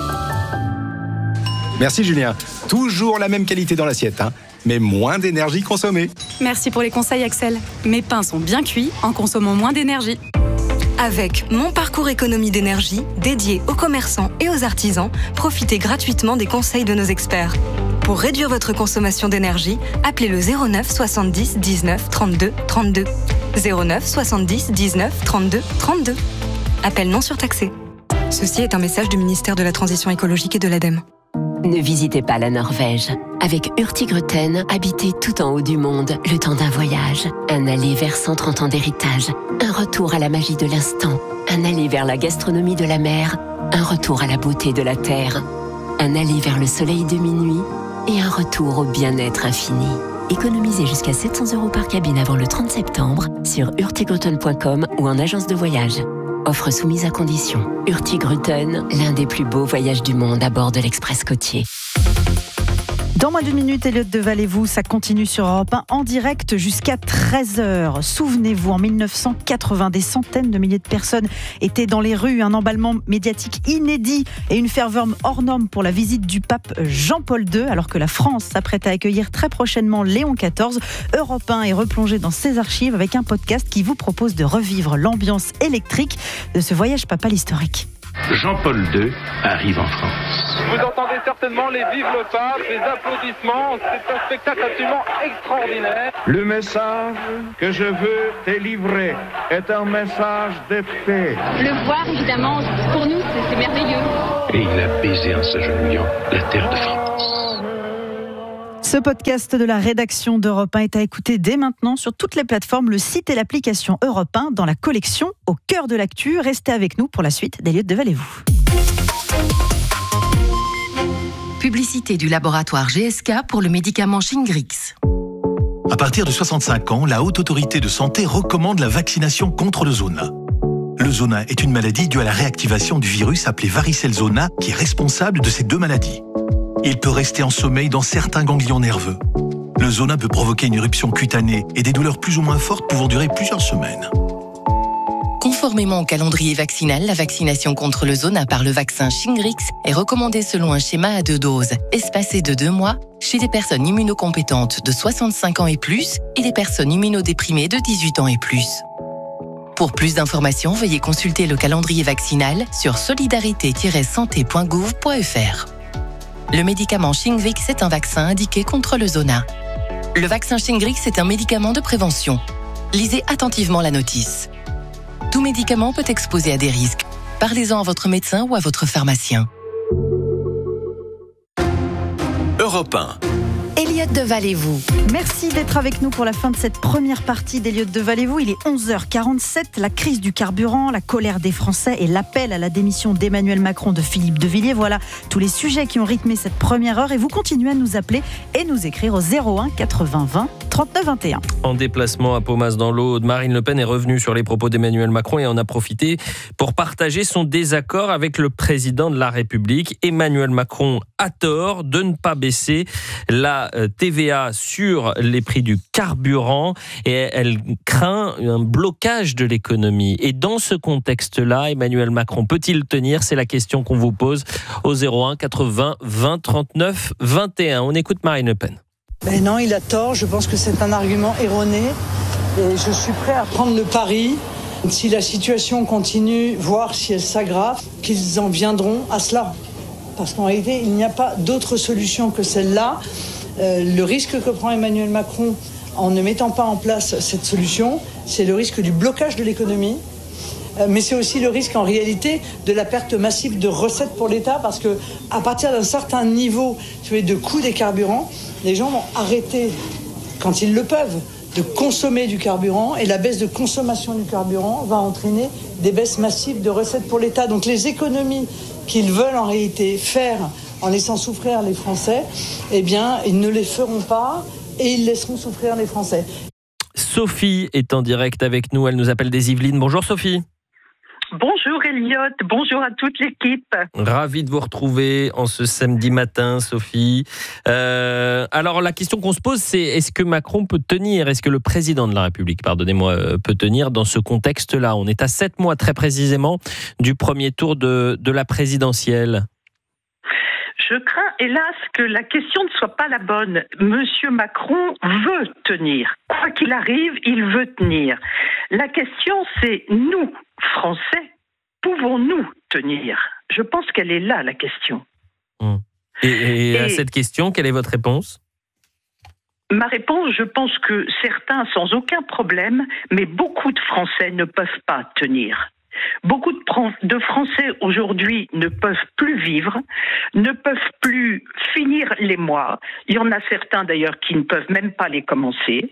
Merci Julien. Toujours la même qualité dans l'assiette, mais moins d'énergie consommée. Merci pour les conseils Axel. Mes pains sont bien cuits en consommant moins d'énergie. Avec Mon Parcours Économie d'énergie, dédié aux commerçants et aux artisans, profitez gratuitement des conseils de nos experts. Pour réduire votre consommation d'énergie, appelez le 09 70 19 32 32. 09 70 19 32 32. Appel non surtaxé. Ceci est un message du ministère de la Transition écologique et de l'ADEME. Ne visitez pas la Norvège. Avec Hurtigruten, habitez tout en haut du monde le temps d'un voyage. Un aller vers 130 ans d'héritage. Un retour à la magie de l'instant. Un aller vers la gastronomie de la mer. Un retour à la beauté de la terre. Un aller vers le soleil de minuit. Et un retour au bien-être infini. Économisez jusqu'à 700 € par cabine avant le 30 septembre sur hurtigruten.com ou en agence de voyage. Offre soumise à condition. Hurtigruten, l'un des plus beaux voyages du monde à bord de l'Express côtier. Dans moins d'une minute, Elliott Deval-et-vous, ça continue sur Europe 1 en direct jusqu'à 13h. Souvenez-vous, en 1980, des centaines de milliers de personnes étaient dans les rues. Un emballement médiatique inédit et une ferveur hors norme pour la visite du pape Jean-Paul II, alors que la France s'apprête à accueillir très prochainement Léon XIV. Europe 1 est replongé dans ses archives avec un podcast qui vous propose de revivre l'ambiance électrique de ce voyage papal historique. Jean-Paul II arrive en France. Vous entendez certainement les vives le pape, les applaudissements. C'est un spectacle absolument extraordinaire. Le message que je veux délivrer est un message de paix. Le voir, évidemment, pour nous, c'est merveilleux. Et il a baisé en s'agenouillant la terre de France. Ce podcast de la rédaction d'Europe 1 est à écouter dès maintenant sur toutes les plateformes, le site et l'application Europe 1 dans la collection Au cœur de l'actu. Restez avec nous pour la suite d'Elliott Deval-et-vous. Publicité du laboratoire GSK pour le médicament Shingrix. À partir de 65 ans, la Haute Autorité de Santé recommande la vaccination contre le zona. Le zona est une maladie due à la réactivation du virus appelé varicelle zona qui est responsable de ces deux maladies. Il peut rester en sommeil dans certains ganglions nerveux. Le zona peut provoquer une éruption cutanée et des douleurs plus ou moins fortes pouvant durer plusieurs semaines. Conformément au calendrier vaccinal, la vaccination contre le zona par le vaccin Shingrix est recommandée selon un schéma à 2 doses, espacé de 2 mois, chez des personnes immunocompétentes de 65 ans et plus et des personnes immunodéprimées de 18 ans et plus. Pour plus d'informations, veuillez consulter le calendrier vaccinal sur solidarité-santé.gouv.fr. Le médicament Shingrix est un vaccin indiqué contre le zona. Le vaccin Shingrix est un médicament de prévention. Lisez attentivement la notice. Tout médicament peut exposer à des risques. Parlez-en à votre médecin ou à votre pharmacien. Europe 1. Elliott Deval-et-vous. Merci d'être avec nous pour la fin de cette première partie d'Elliott Deval-et-vous. Il est 11h47. La crise du carburant, la colère des Français et l'appel à la démission d'Emmanuel Macron de Philippe de Villiers. Voilà tous les sujets qui ont rythmé cette première heure. Et vous continuez à nous appeler et nous écrire au 01 80 20 39 21. En déplacement à Paumas dans l'Aude, Marine Le Pen est revenue sur les propos d'Emmanuel Macron et en a profité pour partager son désaccord avec le président de la République. Emmanuel Macron a tort de ne pas baisser la TVA sur les prix du carburant et elle craint un blocage de l'économie. Et dans ce contexte-là, Emmanuel Macron peut-il tenir ? C'est la question qu'on vous pose au 01 80 20 39 21. On écoute Marine Le Pen. Mais non, il a tort. Je pense que c'est un argument erroné et je suis prêt à prendre le pari. Si la situation continue, voire si elle s'aggrave, qu'ils en viendront à cela. Parce qu'en réalité, il n'y a pas d'autre solution que celle-là. Le risque que prend Emmanuel Macron en ne mettant pas en place cette solution, c'est le risque du blocage de l'économie. Mais c'est aussi le risque en réalité de la perte massive de recettes pour l'État parce que à partir d'un certain niveau de coût des carburants, les gens vont arrêter, quand ils le peuvent, de consommer du carburant et la baisse de consommation du carburant va entraîner des baisses massives de recettes pour l'État. Donc les économies qu'ils veulent en réalité faire en laissant souffrir les Français, eh bien, ils ne les feront pas et ils laisseront souffrir les Français. Sophie est en direct avec nous, elle nous appelle des Yvelines. Bonjour Sophie. Bonjour Elliott, bonjour à toute l'équipe. Ravi de vous retrouver en ce samedi matin, Sophie. Alors la question qu'on se pose, c'est est-ce que Macron peut tenir, est-ce que le président de la République, peut tenir dans ce contexte-là ? On est à 7 mois très précisément du premier tour de la présidentielle. Je crains, hélas, que la question ne soit pas la bonne. Monsieur Macron veut tenir. Quoi qu'il arrive, il veut tenir. La question, c'est nous, Français, pouvons-nous tenir ? Je pense qu'elle est là, la question. Et à cette question, quelle est votre réponse ? Ma réponse, je pense que certains, sans aucun problème, mais beaucoup de Français ne peuvent pas tenir. Beaucoup de Français aujourd'hui ne peuvent plus vivre, ne peuvent plus finir les mois. Il y en a certains d'ailleurs qui ne peuvent même pas les commencer.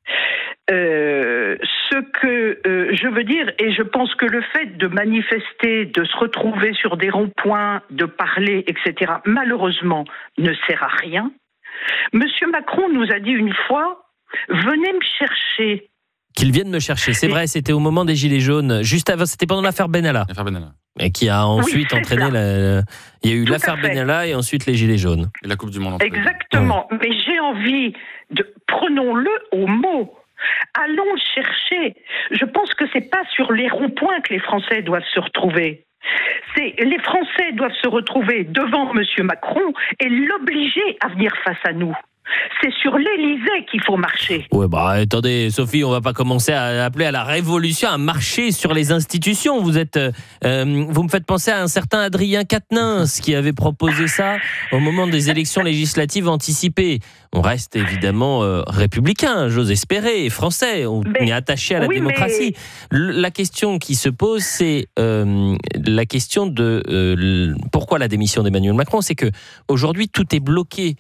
Ce que je veux dire, et je pense que le fait de manifester, de se retrouver sur des ronds-points, de parler, etc., malheureusement, ne sert à rien. Monsieur Macron nous a dit une fois, venez me chercher. Qu'ils viennent me chercher, c'est vrai, c'était au moment des Gilets jaunes, juste avant, c'était pendant l'affaire Benalla. Et qui a ensuite entraîné il y a eu Tout l'affaire à fait. Benalla et ensuite les Gilets jaunes. Et la Coupe du Monde. Exactement. Mais j'ai envie prenons-le au mot. Allons chercher. Je pense que c'est pas sur les ronds-points que les Français doivent se retrouver. Les Français doivent se retrouver devant M. Macron et l'obliger à venir face à nous. C'est sur l'Élysée qu'il faut marcher. Ouais, attendez, Sophie, on va pas commencer à appeler à la révolution, à marcher sur les institutions. Vous me faites penser à un certain Adrien Quatennens qui avait proposé ça au moment des élections législatives anticipées. On reste évidemment républicain, j'ose espérer, français. On est attaché à la démocratie. La question qui se pose, c'est la question de pourquoi la démission d'Emmanuel Macron. C'est que aujourd'hui tout est bloqué.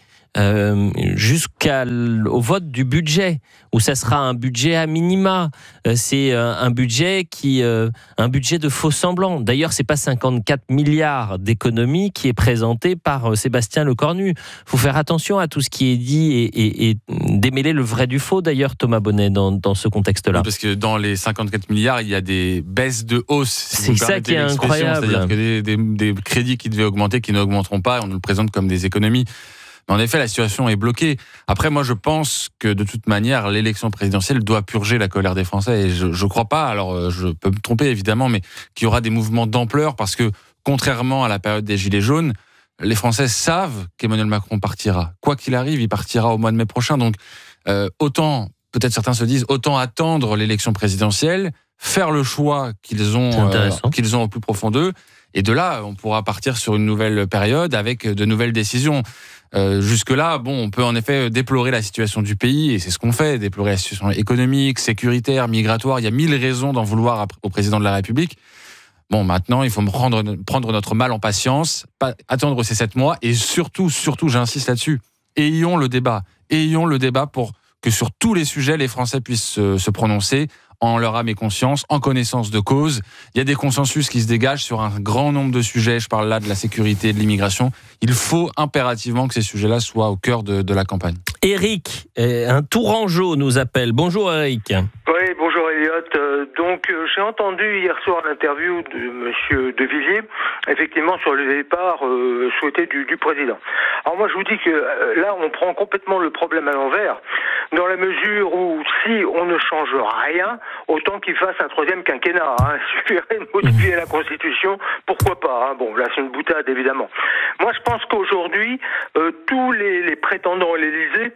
Jusqu'au vote du budget, où ça sera un budget à minima. C'est un budget un budget de faux semblants. D'ailleurs, c'est pas 54 milliards d'économies qui est présenté par Sébastien Lecornu. Il faut faire attention à tout ce qui est dit et démêler le vrai du faux, d'ailleurs, Thomas Bonnet, dans ce contexte-là. Oui, parce que dans les 54 milliards, il y a des baisses de hausse. C'est ça qui est incroyable. C'est-à-dire que des crédits qui devaient augmenter, qui n'augmenteront pas, et on nous le présente comme des économies. En effet, la situation est bloquée. Après, moi, je pense que de toute manière, l'élection présidentielle doit purger la colère des Français. Et je ne crois pas, alors je peux me tromper évidemment, mais qu'il y aura des mouvements d'ampleur parce que, contrairement à la période des Gilets jaunes, les Français savent qu'Emmanuel Macron partira. Quoi qu'il arrive, il partira au mois de mai prochain. Donc, autant, peut-être certains se disent, autant attendre l'élection présidentielle, faire le choix qu'ils ont au plus profond d'eux. Et de là, on pourra partir sur une nouvelle période avec de nouvelles décisions. Jusque-là, on peut en effet déplorer la situation du pays, et c'est ce qu'on fait, déplorer la situation économique, sécuritaire, migratoire. Il y a 1000 raisons d'en vouloir au président de la République. Maintenant, il faut prendre notre mal en patience, pas attendre ces 7 mois, et surtout, j'insiste là-dessus, ayons le débat pour que sur tous les sujets, les Français puissent se prononcer en leur âme et conscience, en connaissance de cause. Il y a des consensus qui se dégagent sur un grand nombre de sujets. Je parle là de la sécurité, de l'immigration. Il faut impérativement que ces sujets-là soient au cœur de la campagne. Éric, un Tourangeau nous appelle. Bonjour Éric. Oui, bonjour Elliot. Donc j'ai entendu hier soir l'interview de Monsieur De Villiers, effectivement sur le départ souhaité du président. Alors moi je vous dis que là on prend complètement le problème à l'envers, dans la mesure où si on ne change rien, autant qu'il fasse un troisième quinquennat. Il suffirait de modifier la Constitution, pourquoi pas. Là c'est une boutade évidemment. Moi je pense qu'aujourd'hui tous les prétendants à l'Élysée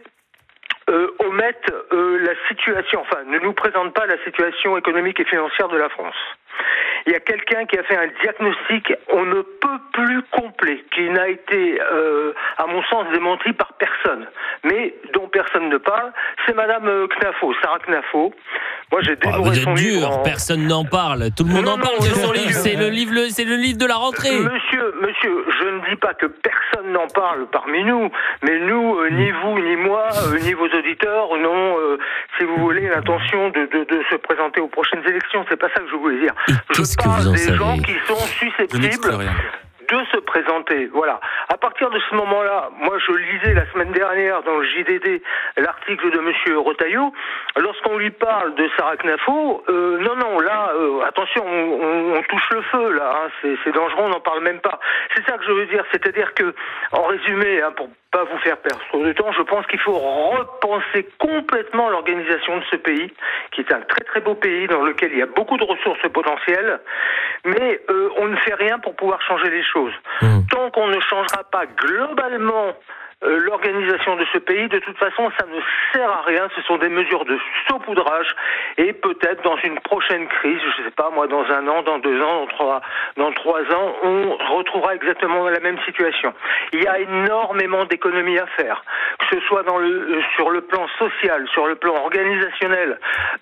omettent la situation, ne nous présentent pas la situation économique et financière de la France. Il y a quelqu'un qui a fait un diagnostic, on ne peut plus complet, qui n'a été, à mon sens, démenti par personne, mais dont personne ne parle, c'est Madame Knafo, Sarah Knafo. Moi, j'ai dévoré son livre. Personne n'en parle. Tout le monde en parle de son livre. C'est le livre de la rentrée. Monsieur, je ne dis pas que personne n'en parle parmi nous, mais nous, ni vous, ni moi, ni vos auditeurs, n'ont, si vous voulez, l'intention de se présenter aux prochaines élections. C'est pas ça que je voulais dire. Je parle des gens qui sont susceptibles de se présenter. Voilà. À partir de ce moment-là, moi je lisais la semaine dernière dans le JDD l'article de Monsieur Retailleau. Lorsqu'on lui parle de Sarah Knafo, attention, on touche le feu là. C'est dangereux, on n'en parle même pas. C'est ça que je veux dire. C'est-à-dire que, en résumé, pour pas vous faire perdre trop de temps, je pense qu'il faut repenser complètement l'organisation de ce pays, qui est un très très beau pays dans lequel il y a beaucoup de ressources potentielles, mais on ne fait rien pour pouvoir changer les choses. Tant qu'on ne changera pas globalement l'organisation de ce pays, de toute façon, ça ne sert à rien. Ce sont des mesures de saupoudrage, et peut-être dans une prochaine crise, je ne sais pas moi, dans 1 an, dans 2 ans, dans 3 ans, on retrouvera exactement la même situation. Il y a énormément d'économies à faire, que ce soit sur le plan social, sur le plan organisationnel.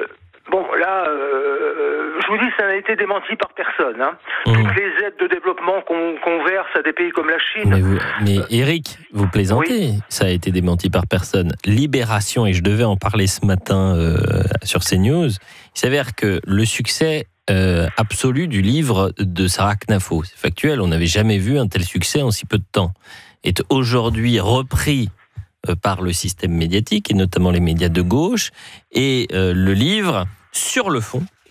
Je vous dis, ça n'a été démenti par personne. Toutes les aides de développement qu'on verse à des pays comme la Chine... Mais Éric, vous plaisantez, oui. Ça a été démenti par personne. Libération, et je devais en parler ce matin sur CNews, il s'avère que le succès absolu du livre de Sarah Knafo, c'est factuel, on n'avait jamais vu un tel succès en si peu de temps, est aujourd'hui repris par le système médiatique, et notamment les médias de gauche, et le livre, sur le fond,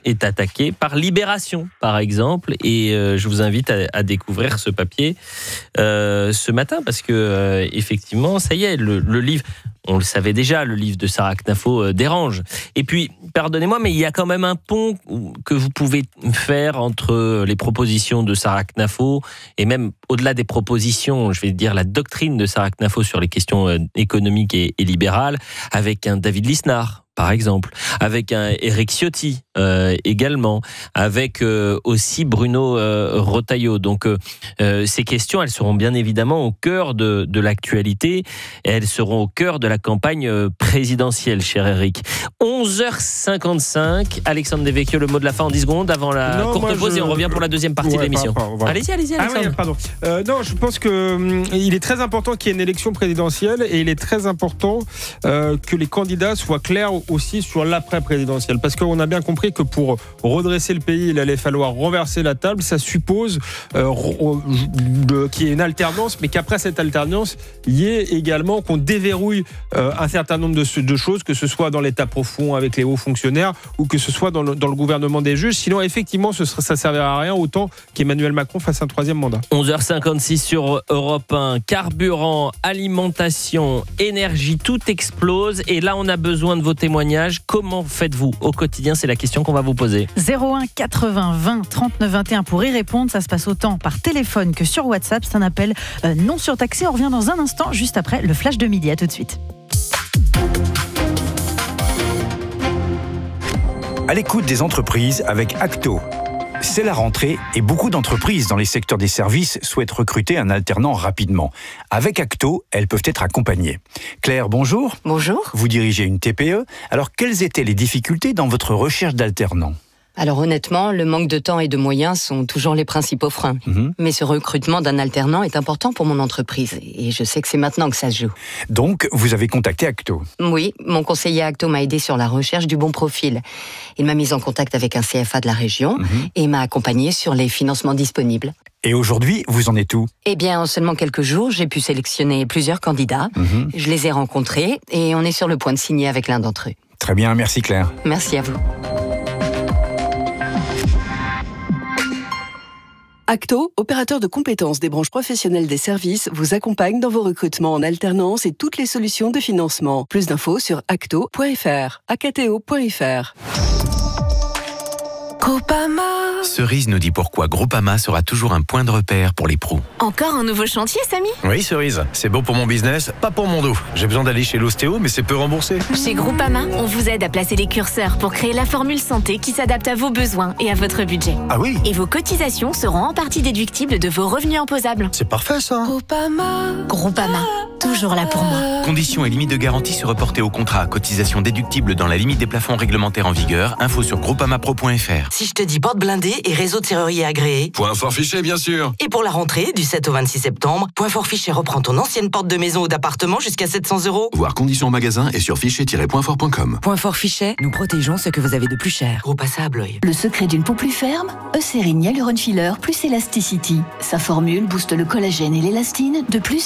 est attaqué par Libération, par exemple. Et je vous invite à découvrir ce papier ce matin, parce que effectivement, ça y est, le livre, on le savait déjà, le livre de Sarah Knafo dérange. Et puis, pardonnez-moi, mais il y a quand même un pont que vous pouvez faire entre les propositions de Sarah Knafo et même au-delà des propositions, je vais dire la doctrine de Sarah Knafo sur les questions économiques et libérales, avec un David Lisnard, par exemple, avec un Éric Ciotti également, avec aussi Bruno Retailleau. Donc ces questions, elles seront bien évidemment au cœur de l'actualité et elles seront au cœur de la campagne présidentielle, cher Éric. 11h55, Alexandre Devecchio, le mot de la fin en 10 secondes avant la courte pause et on revient pour la deuxième partie de l'émission. Voilà. Allez-y, Alexandre. Ah oui, pardon. Non, je pense qu'il est très important qu'il y ait une élection présidentielle et il est très important que les candidats soient clairs aussi sur l'après-présidentielle. Parce qu'on a bien compris que pour redresser le pays, il allait falloir renverser la table. Ça suppose qu'il y ait une alternance, mais qu'après cette alternance, il y ait également qu'on déverrouille un certain nombre de choses, que ce soit dans l'état profond avec les hauts fonctionnaires ou que ce soit dans le gouvernement des juges. Sinon, effectivement, ça ne servira à rien autant qu'Emmanuel Macron fasse un troisième mandat. 11h56 sur Europe 1. Carburant, alimentation, énergie, tout explose. Et là, on a besoin de vos témoignages. Comment faites-vous au quotidien? C'est la question qu'on va vous poser. 01 80 20 39 21 pour y répondre. Ça se passe autant par téléphone que sur WhatsApp. C'est un appel non surtaxé. On revient dans un instant, juste après le flash de midi. À tout de suite. À l'écoute des entreprises avec Acto. C'est la rentrée et beaucoup d'entreprises dans les secteurs des services souhaitent recruter un alternant rapidement. Avec Acto, elles peuvent être accompagnées. Claire, bonjour. Bonjour. Vous dirigez une TPE. Alors, quelles étaient les difficultés dans votre recherche d'alternants ? Alors honnêtement, le manque de temps et de moyens sont toujours les principaux freins. Mais ce recrutement d'un alternant est important pour mon entreprise et je sais que c'est maintenant que ça se joue. Donc, vous avez contacté Acto ? Oui, mon conseiller Acto m'a aidé sur la recherche du bon profil. Il m'a mise en contact avec un CFA de la région et m'a accompagné sur les financements disponibles. Et aujourd'hui, vous en êtes où ? Eh bien, en seulement quelques jours, j'ai pu sélectionner plusieurs candidats. Je les ai rencontrés et on est sur le point de signer avec l'un d'entre eux. Très bien, merci Claire. Merci à vous. Acto, opérateur de compétences des branches professionnelles des services, vous accompagne dans vos recrutements en alternance et toutes les solutions de financement. Plus d'infos sur acto.fr, acto.fr. Groupama. Cerise nous dit pourquoi Groupama sera toujours un point de repère pour les pros. Encore un nouveau chantier, Samy ? Oui, Cerise, c'est bon pour mon business, pas pour mon dos. J'ai besoin d'aller chez l'ostéo, mais c'est peu remboursé. Chez Groupama, on vous aide à placer les curseurs pour créer la formule santé qui s'adapte à vos besoins et à votre budget. Ah oui ? Et vos cotisations seront en partie déductibles de vos revenus imposables. C'est parfait ça. Groupama, toujours là pour moi. Conditions et limites de garantie se reporter au contrat. Cotisation déductible dans la limite des plafonds réglementaires en vigueur. Info sur groupamapro.fr. Si je te dis porte blindée et réseau de serrurier agréé. Point fort fiché, bien sûr. Et pour la rentrée, du 7 au 26 septembre, Point fort fiché reprend ton ancienne porte de maison ou d'appartement jusqu'à 700 €. Voir conditions en magasin et sur fichet-pointfort.com. Point fort fichet, nous protégeons ce que vous avez de plus cher. Groupe Assa à Blois. Le secret d'une peau plus ferme, Eucérine Hyaluron Filler plus Elasticity. Sa formule booste le collagène et l'élastine de plus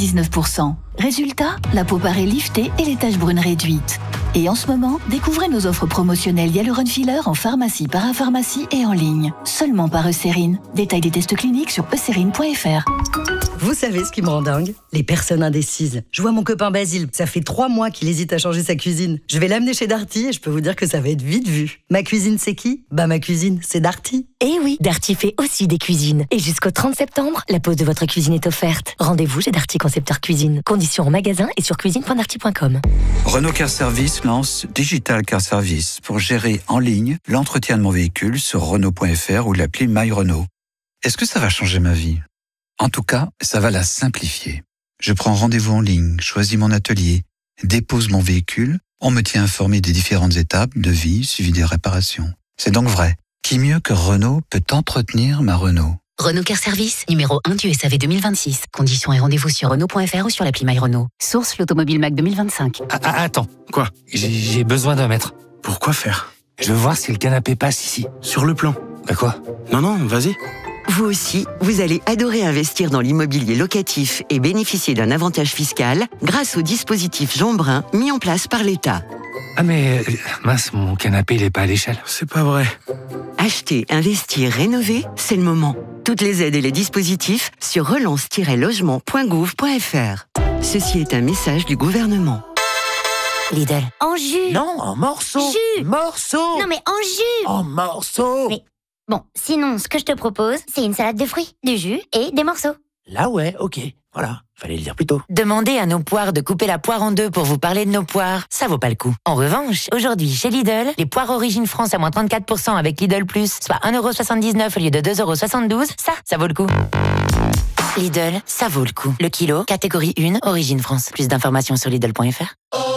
99%. Résultat, la peau paraît liftée et les taches brunes réduites. Et en ce moment, découvrez nos offres promotionnelles Hyaluron Filler en pharmacie, parapharmacie et en ligne. Seulement par Eucérine. Détail des tests cliniques sur eucérine.fr. Vous savez ce qui me rend dingue ? Les personnes indécises. Je vois mon copain Basile, ça fait 3 mois qu'il hésite à changer sa cuisine. Je vais l'amener chez Darty et je peux vous dire que ça va être vite vu. Ma cuisine, c'est qui ? Bah ma cuisine, c'est Darty. Eh oui, Darty fait aussi des cuisines. Et jusqu'au 30 septembre, la pose de votre cuisine est offerte. Rendez-vous chez Darty Concepteur Cuisine. Conditions en magasin et sur cuisine.darty.com. Renault Car Service lance Digital Car Service pour gérer en ligne l'entretien de mon véhicule sur Renault.fr ou l'appli My Renault. Est-ce que ça va changer ma vie ? En tout cas, ça va la simplifier. Je prends rendez-vous en ligne, choisis mon atelier, dépose mon véhicule, on me tient informé des différentes étapes de vie suivi des réparations. C'est donc vrai. Qui mieux que Renault peut entretenir ma Renault ? Renault Car Service, numéro 1 du SAV 2026. Conditions et rendez-vous sur Renault.fr ou sur l'appli My Renault. Source l'Automobile Mac 2025. Attends, quoi ? J'ai besoin d'un mètre. Pourquoi faire ? Je veux voir si le canapé passe ici. Sur le plan. Bah quoi ? Non, vas-y. Vous aussi, vous allez adorer investir dans l'immobilier locatif et bénéficier d'un avantage fiscal grâce au dispositif Jean Brun mis en place par l'État. Ah mais mince, mon canapé il est pas à l'échelle. C'est pas vrai. Acheter, investir, rénover, c'est le moment. Toutes les aides et les dispositifs sur relance-logement.gouv.fr. Ceci est un message du gouvernement. Lidl. En jus. Non, en morceaux. Jus. Morceaux. Non mais en jus. En morceaux. Mais bon, sinon, ce que je te propose, c'est une salade de fruits, du jus et des morceaux. Là ouais, ok. Voilà, fallait le dire plus tôt. Demandez à nos poires de couper la poire en deux pour vous parler de nos poires. Ça vaut pas le coup. En revanche, aujourd'hui, chez Lidl, les poires Origine France à moins 34% avec Lidl+, soit 1,79€ au lieu de 2,72€, ça vaut le coup. Lidl, ça vaut le coup. Le kilo, catégorie 1, Origine France. Plus d'informations sur Lidl.fr.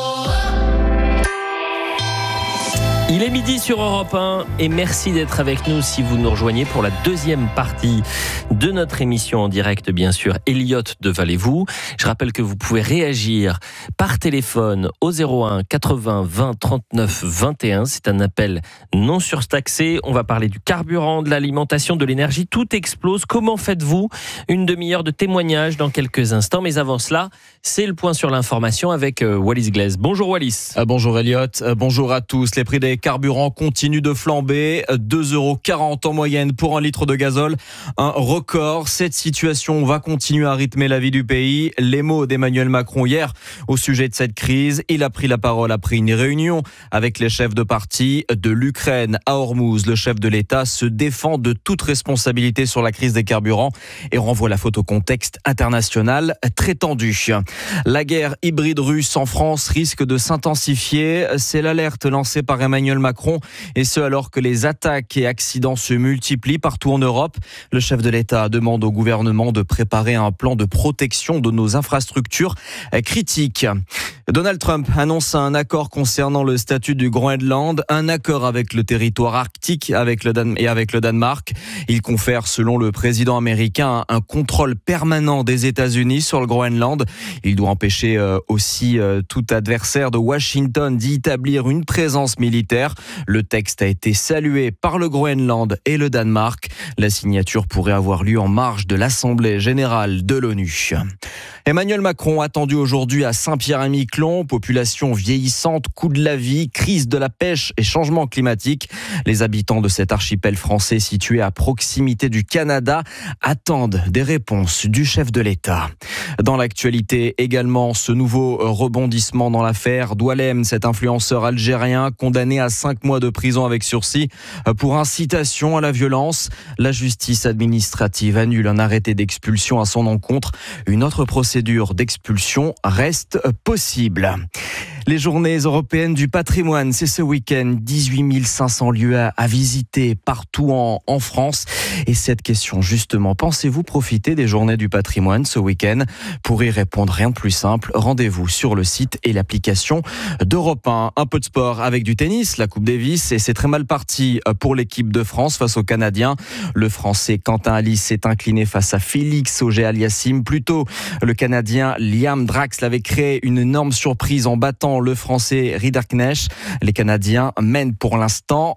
Il est midi sur Europe 1 et merci d'être avec nous si vous nous rejoignez pour la deuxième partie de notre émission en direct, bien sûr, Elliot de Valez-vous. Je rappelle que vous pouvez réagir par téléphone au 01 80 20 39 21. C'est un appel non surtaxé. On va parler du carburant, de l'alimentation, de l'énergie. Tout explose. Comment faites-vous? Une demi-heure de témoignages dans quelques instants. Mais avant cela, c'est le point sur l'information avec Wallis Glaise. Bonjour Wallis. Bonjour Elliot. Bonjour à tous. Les prix des carburants continuent de flamber. 2,40 € en moyenne pour un litre de gazole. Un record. Cette situation va continuer à rythmer la vie du pays. Les mots d'Emmanuel Macron hier au sujet de cette crise. Il a pris la parole après une réunion avec les chefs de parti. De l'Ukraine à Hormuz, le chef de l'État se défend de toute responsabilité sur la crise des carburants et renvoie la faute au contexte international très tendu. La guerre hybride russe en France risque de s'intensifier. C'est l'alerte lancée par Emmanuel Macron, et ce alors que les attaques et accidents se multiplient partout en Europe. Le chef de l'État demande au gouvernement de préparer un plan de protection de nos infrastructures critiques. Donald Trump annonce un accord concernant le statut du Groenland, un accord avec le territoire arctique et avec le Danemark. Il confère, selon le président américain, un contrôle permanent des États-Unis sur le Groenland. Il doit empêcher aussi tout adversaire de Washington d'y établir une présence militaire. Le texte a été salué par le Groenland et le Danemark. La signature pourrait avoir lieu en marge de l'Assemblée générale de l'ONU. Emmanuel Macron attendu aujourd'hui à Saint-Pierre-et-Miquelon. Population vieillissante, coût de la vie, crise de la pêche et changement climatique. Les habitants de cet archipel français situé à proximité du Canada attendent des réponses du chef de l'État. Dans l'actualité également, ce nouveau rebondissement dans l'affaire Doualem, cet influenceur algérien condamné à 5 mois de prison avec sursis pour incitation à la violence. La justice administrative annule un arrêté d'expulsion à son encontre. Une autre procédure d'expulsion reste possible. Les journées européennes du patrimoine, c'est ce week-end. 18 500 lieux à visiter partout en France. Et cette question, justement, pensez-vous profiter des journées du patrimoine ce week-end? Pour y répondre, rien de plus simple. Rendez-vous sur le site et l'application d'Europe 1. Un peu de sport avec du tennis, la Coupe Davis. Et c'est très mal parti pour l'équipe de France face aux Canadiens. Le Français Quentin Alice s'est incliné face à Félix Auger-Aliassime. Plus tôt, le Canadien Liam Draxl avait créé une énorme surprise en battant le Français Ridderknecht. Les Canadiens mènent pour l'instant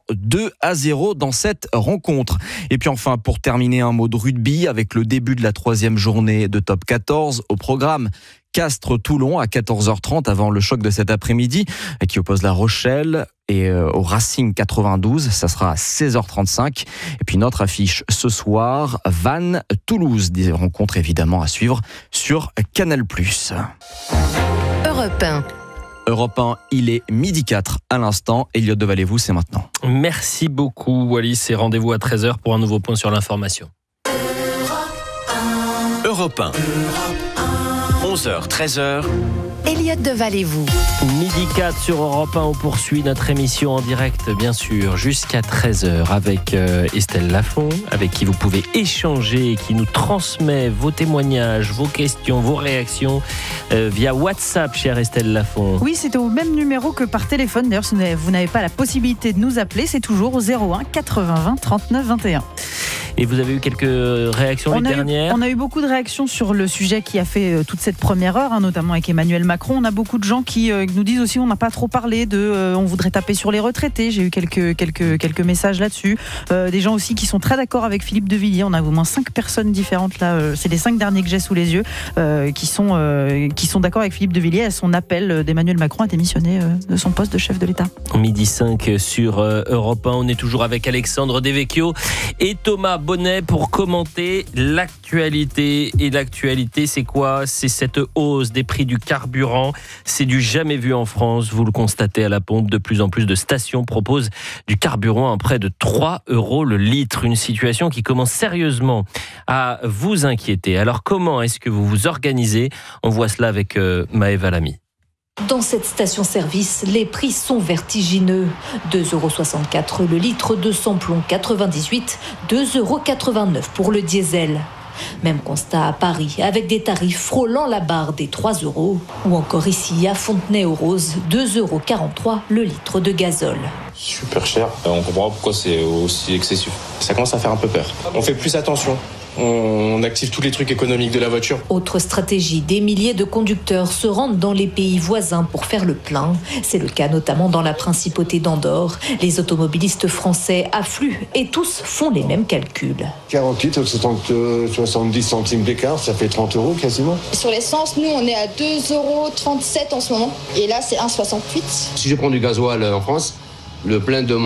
2-0 dans cette rencontre. Et puis enfin, pour terminer, un mot de rugby avec le début de la 3e journée de Top 14 au programme. Castres-Toulon à 14h30 avant le choc de cet après-midi qui oppose La Rochelle et au Racing 92, ça sera à 16h35. Et puis notre affiche ce soir, Vannes-Toulouse, des rencontres évidemment à suivre sur Canal+. Europe 1. Europe 1, il est 12h04 à l'instant. Elliot de Valez-vous, c'est maintenant. Merci beaucoup Wallis et rendez-vous à 13h pour un nouveau point sur l'information. Europe 1. 11h, 13h. Elliot de Valez-vous. 12h04 sur Europe 1, on poursuit notre émission en direct, bien sûr, jusqu'à 13h avec Estelle Lafont, avec qui vous pouvez échanger, qui nous transmet vos témoignages, vos questions, vos réactions via WhatsApp, chère Estelle Lafont. Oui, c'est au même numéro que par téléphone. D'ailleurs, si vous n'avez pas la possibilité de nous appeler, c'est toujours au 01 80 20 39 21. Et vous avez eu quelques réactions les dernières? On a eu beaucoup de réactions sur le sujet qui a fait toute cette première heure, notamment avec Emmanuel Macron. On a beaucoup de gens qui nous disent aussi on n'a pas trop parlé de on voudrait taper sur les retraités. J'ai eu quelques messages là-dessus. Des gens aussi qui sont très d'accord avec Philippe de Villiers. On a au moins 5 personnes différentes là. C'est les 5 derniers que j'ai sous les yeux qui sont d'accord avec Philippe de Villiers à son appel d'Emmanuel Macron à démissionner de son poste de chef de l'État. 12h05 sur Europe 1. On est toujours avec Alexandre Devecchio et Thomas Bonnet pour commenter l'actualité. Et l'actualité, c'est quoi? C'est cette hausse des prix du carburant. C'est du jamais vu en France. Vous le constatez à la pompe. De plus en plus de stations proposent du carburant à près de 3 € le litre. Une situation qui commence sérieusement à vous inquiéter. Alors comment est-ce que vous vous organisez? On voit cela avec Maëva Lamy. Dans cette station-service, les prix sont vertigineux. 2,64 € le litre de samplon 98, 2,89 € pour le diesel. Même constat à Paris, avec des tarifs frôlant la barre des 3 €. Ou encore ici, à Fontenay-aux-Roses, 2,43 € le litre de gazole. Super cher. On comprend pas pourquoi c'est aussi excessif. Ça commence à faire un peu peur. On fait plus attention. On active tous les trucs économiques de la voiture. Autre stratégie, des milliers de conducteurs se rendent dans les pays voisins pour faire le plein. C'est le cas notamment dans la principauté d'Andorre. Les automobilistes français affluent et tous font les mêmes calculs. 48 ou 70 centimes d'écart, ça fait 30 € quasiment. Sur l'essence, nous on est à 2,37 € en ce moment. Et là c'est 1,68 €. Si je prends du gasoil en France, le plein de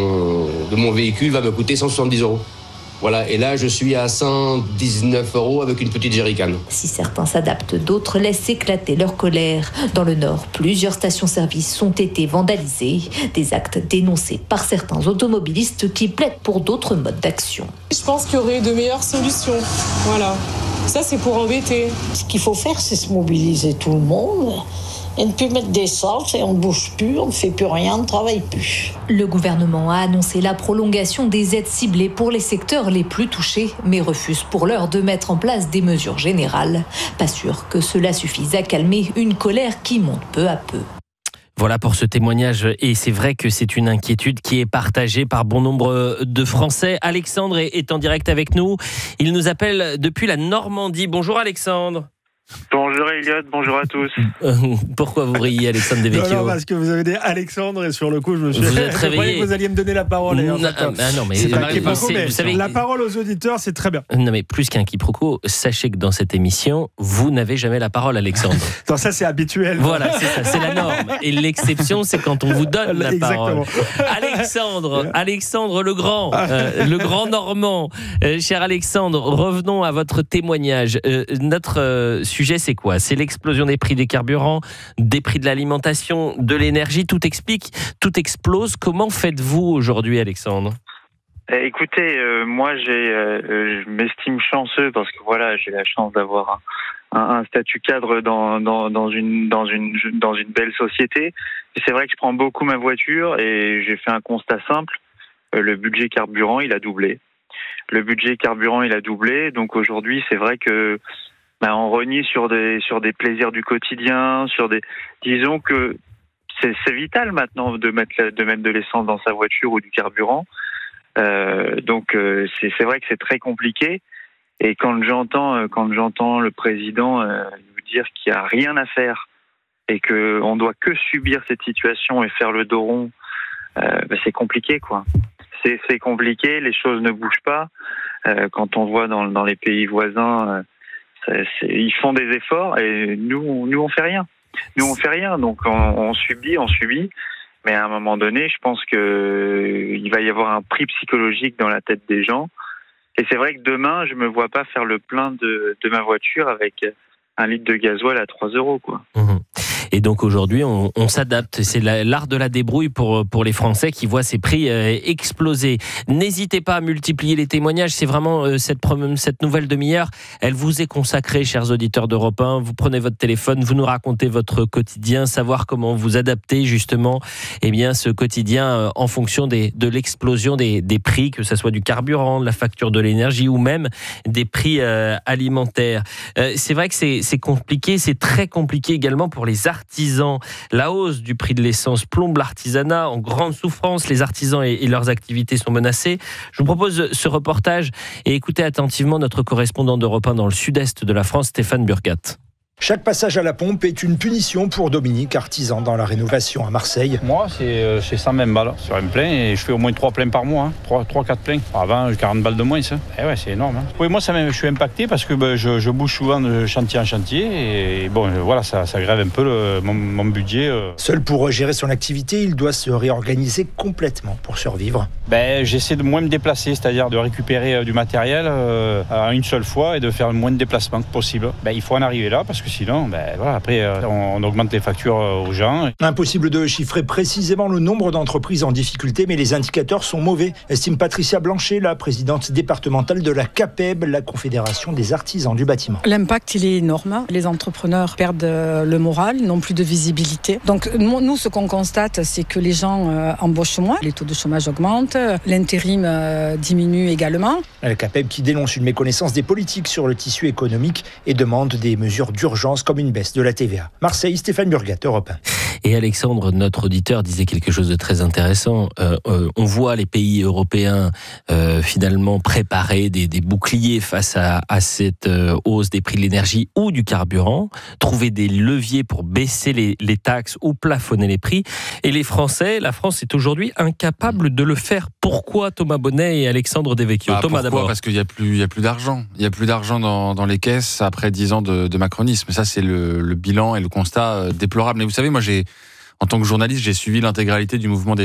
mon véhicule va me coûter 170 €. Voilà, et là je suis à 119 € avec une petite jerrycan. Si certains s'adaptent, d'autres laissent éclater leur colère. Dans le Nord, plusieurs stations-service ont été vandalisées. Des actes dénoncés par certains automobilistes qui plaident pour d'autres modes d'action. Je pense qu'il y aurait de meilleures solutions. Voilà. Ça, c'est pour embêter. Ce qu'il faut faire, c'est se mobiliser tout le monde. Et ne plus mettre des salles, et on ne bouge plus, on ne fait plus rien, on ne travaille plus. Le gouvernement a annoncé la prolongation des aides ciblées pour les secteurs les plus touchés, mais refuse pour l'heure de mettre en place des mesures générales. Pas sûr que cela suffise à calmer une colère qui monte peu à peu. Voilà pour ce témoignage, et c'est vrai que c'est une inquiétude qui est partagée par bon nombre de Français. Alexandre est en direct avec nous. Il nous appelle depuis la Normandie. Bonjour Alexandre. Bonjour Elliot, bonjour à tous. Pourquoi vous riez, Alexandre Devecchio? Non, parce que vous avez dit Alexandre et sur le coup je me suis vous êtes réveillé. Je croyais que vous alliez me donner la parole. Non, mais c'est pas quiproquo, vous savez, la parole aux auditeurs, c'est très bien. Non, mais plus qu'un quiproquo, sachez que dans cette émission, vous n'avez jamais la parole, Alexandre. Non, ça c'est habituel. Voilà, c'est ça, c'est la norme. Et l'exception, c'est quand on vous donne la parole. Alexandre le grand Normand. Cher Alexandre, revenons à votre témoignage. Notre sujet, c'est quoi? C'est l'explosion des prix des carburants, des prix de l'alimentation, de l'énergie. Tout explose. Comment faites-vous aujourd'hui, Alexandre? Écoutez, moi, je m'estime chanceux parce que voilà, j'ai la chance d'avoir un statut cadre dans une belle société. Et c'est vrai que je prends beaucoup ma voiture et j'ai fait un constat simple. Le budget carburant, il a doublé. Donc aujourd'hui, c'est vrai que on renie sur des plaisirs du quotidien, disons que c'est vital maintenant de mettre de l'essence dans sa voiture ou du carburant. Donc c'est vrai que c'est très compliqué. Et quand j'entends le président nous dire qu'il n'y a rien à faire et qu'on doit que subir cette situation et faire le dos rond, c'est compliqué quoi. C'est compliqué, les choses ne bougent pas. Quand on voit dans les pays voisins. Ils font des efforts et nous on fait rien. Donc on subit. Mais à un moment donné, je pense que il va y avoir un prix psychologique dans la tête des gens. Et c'est vrai que demain, je me vois pas faire le plein de ma voiture avec un litre de gasoil à 3 € quoi. Et donc aujourd'hui, on s'adapte. C'est l'art de la débrouille pour les Français qui voient ces prix exploser. N'hésitez pas à multiplier les témoignages. C'est vraiment cette nouvelle demi-heure. Elle vous est consacrée, chers auditeurs d'Europe 1. Vous prenez votre téléphone, vous nous racontez votre quotidien, savoir comment vous adaptez justement ce quotidien en fonction de l'explosion des prix, que ce soit du carburant, de la facture de l'énergie ou même des prix alimentaires. C'est vrai que c'est compliqué. C'est très compliqué également pour les artisans artisans. La hausse du prix de l'essence plombe l'artisanat en grande souffrance. Les artisans et leurs activités sont menacés. Je vous propose ce reportage et écoutez attentivement notre correspondant d'Europe 1 dans le sud-est de la France, Stéphane Burgat. Chaque passage à la pompe est une punition pour Dominique, artisan dans la rénovation à Marseille. Moi, c'est 120 balles sur un plein et je fais au moins 3 pleins par mois. 3-4 pleins. Avant, 40 balles de moins, ça. Eh ouais, c'est énorme. Oui, moi, je suis impacté parce que je bouge souvent de chantier en chantier et bon, voilà, ça grève un peu mon budget. Seul pour gérer son activité, il doit se réorganiser complètement pour survivre. J'essaie de moins me déplacer, c'est-à-dire de récupérer du matériel à une seule fois et de faire le moins de déplacements possible. Il faut en arriver là parce que sinon, après, on augmente les factures aux gens. Impossible de chiffrer précisément le nombre d'entreprises en difficulté, mais les indicateurs sont mauvais, estime Patricia Blanchet, la présidente départementale de la CAPEB, la Confédération des artisans du bâtiment. L'impact, il est énorme. Les entrepreneurs perdent le moral, n'ont plus de visibilité. Donc, nous, ce qu'on constate, c'est que les gens embauchent moins, les taux de chômage augmentent, l'intérim diminue également. La CAPEB qui dénonce une méconnaissance des politiques sur le tissu économique et demande des mesures d'urgence comme une baisse de la TVA. Marseille, Stéphane Burgat, Europe 1. Et Alexandre, notre auditeur, disait quelque chose de très intéressant. On voit les pays européens finalement préparer des boucliers face à cette hausse des prix de l'énergie ou du carburant, trouver des leviers pour baisser les taxes ou plafonner les prix. Et la France est aujourd'hui incapable de le faire. Pourquoi, Thomas Bonnet et Alexandre Devecchio? Thomas d'abord. Parce qu'il y a plus d'argent. Il y a plus d'argent dans les caisses après 10 ans de macronisme. Ça, c'est le bilan et le constat déplorable. Mais vous savez, moi, en tant que journaliste, j'ai suivi l'intégralité du mouvement des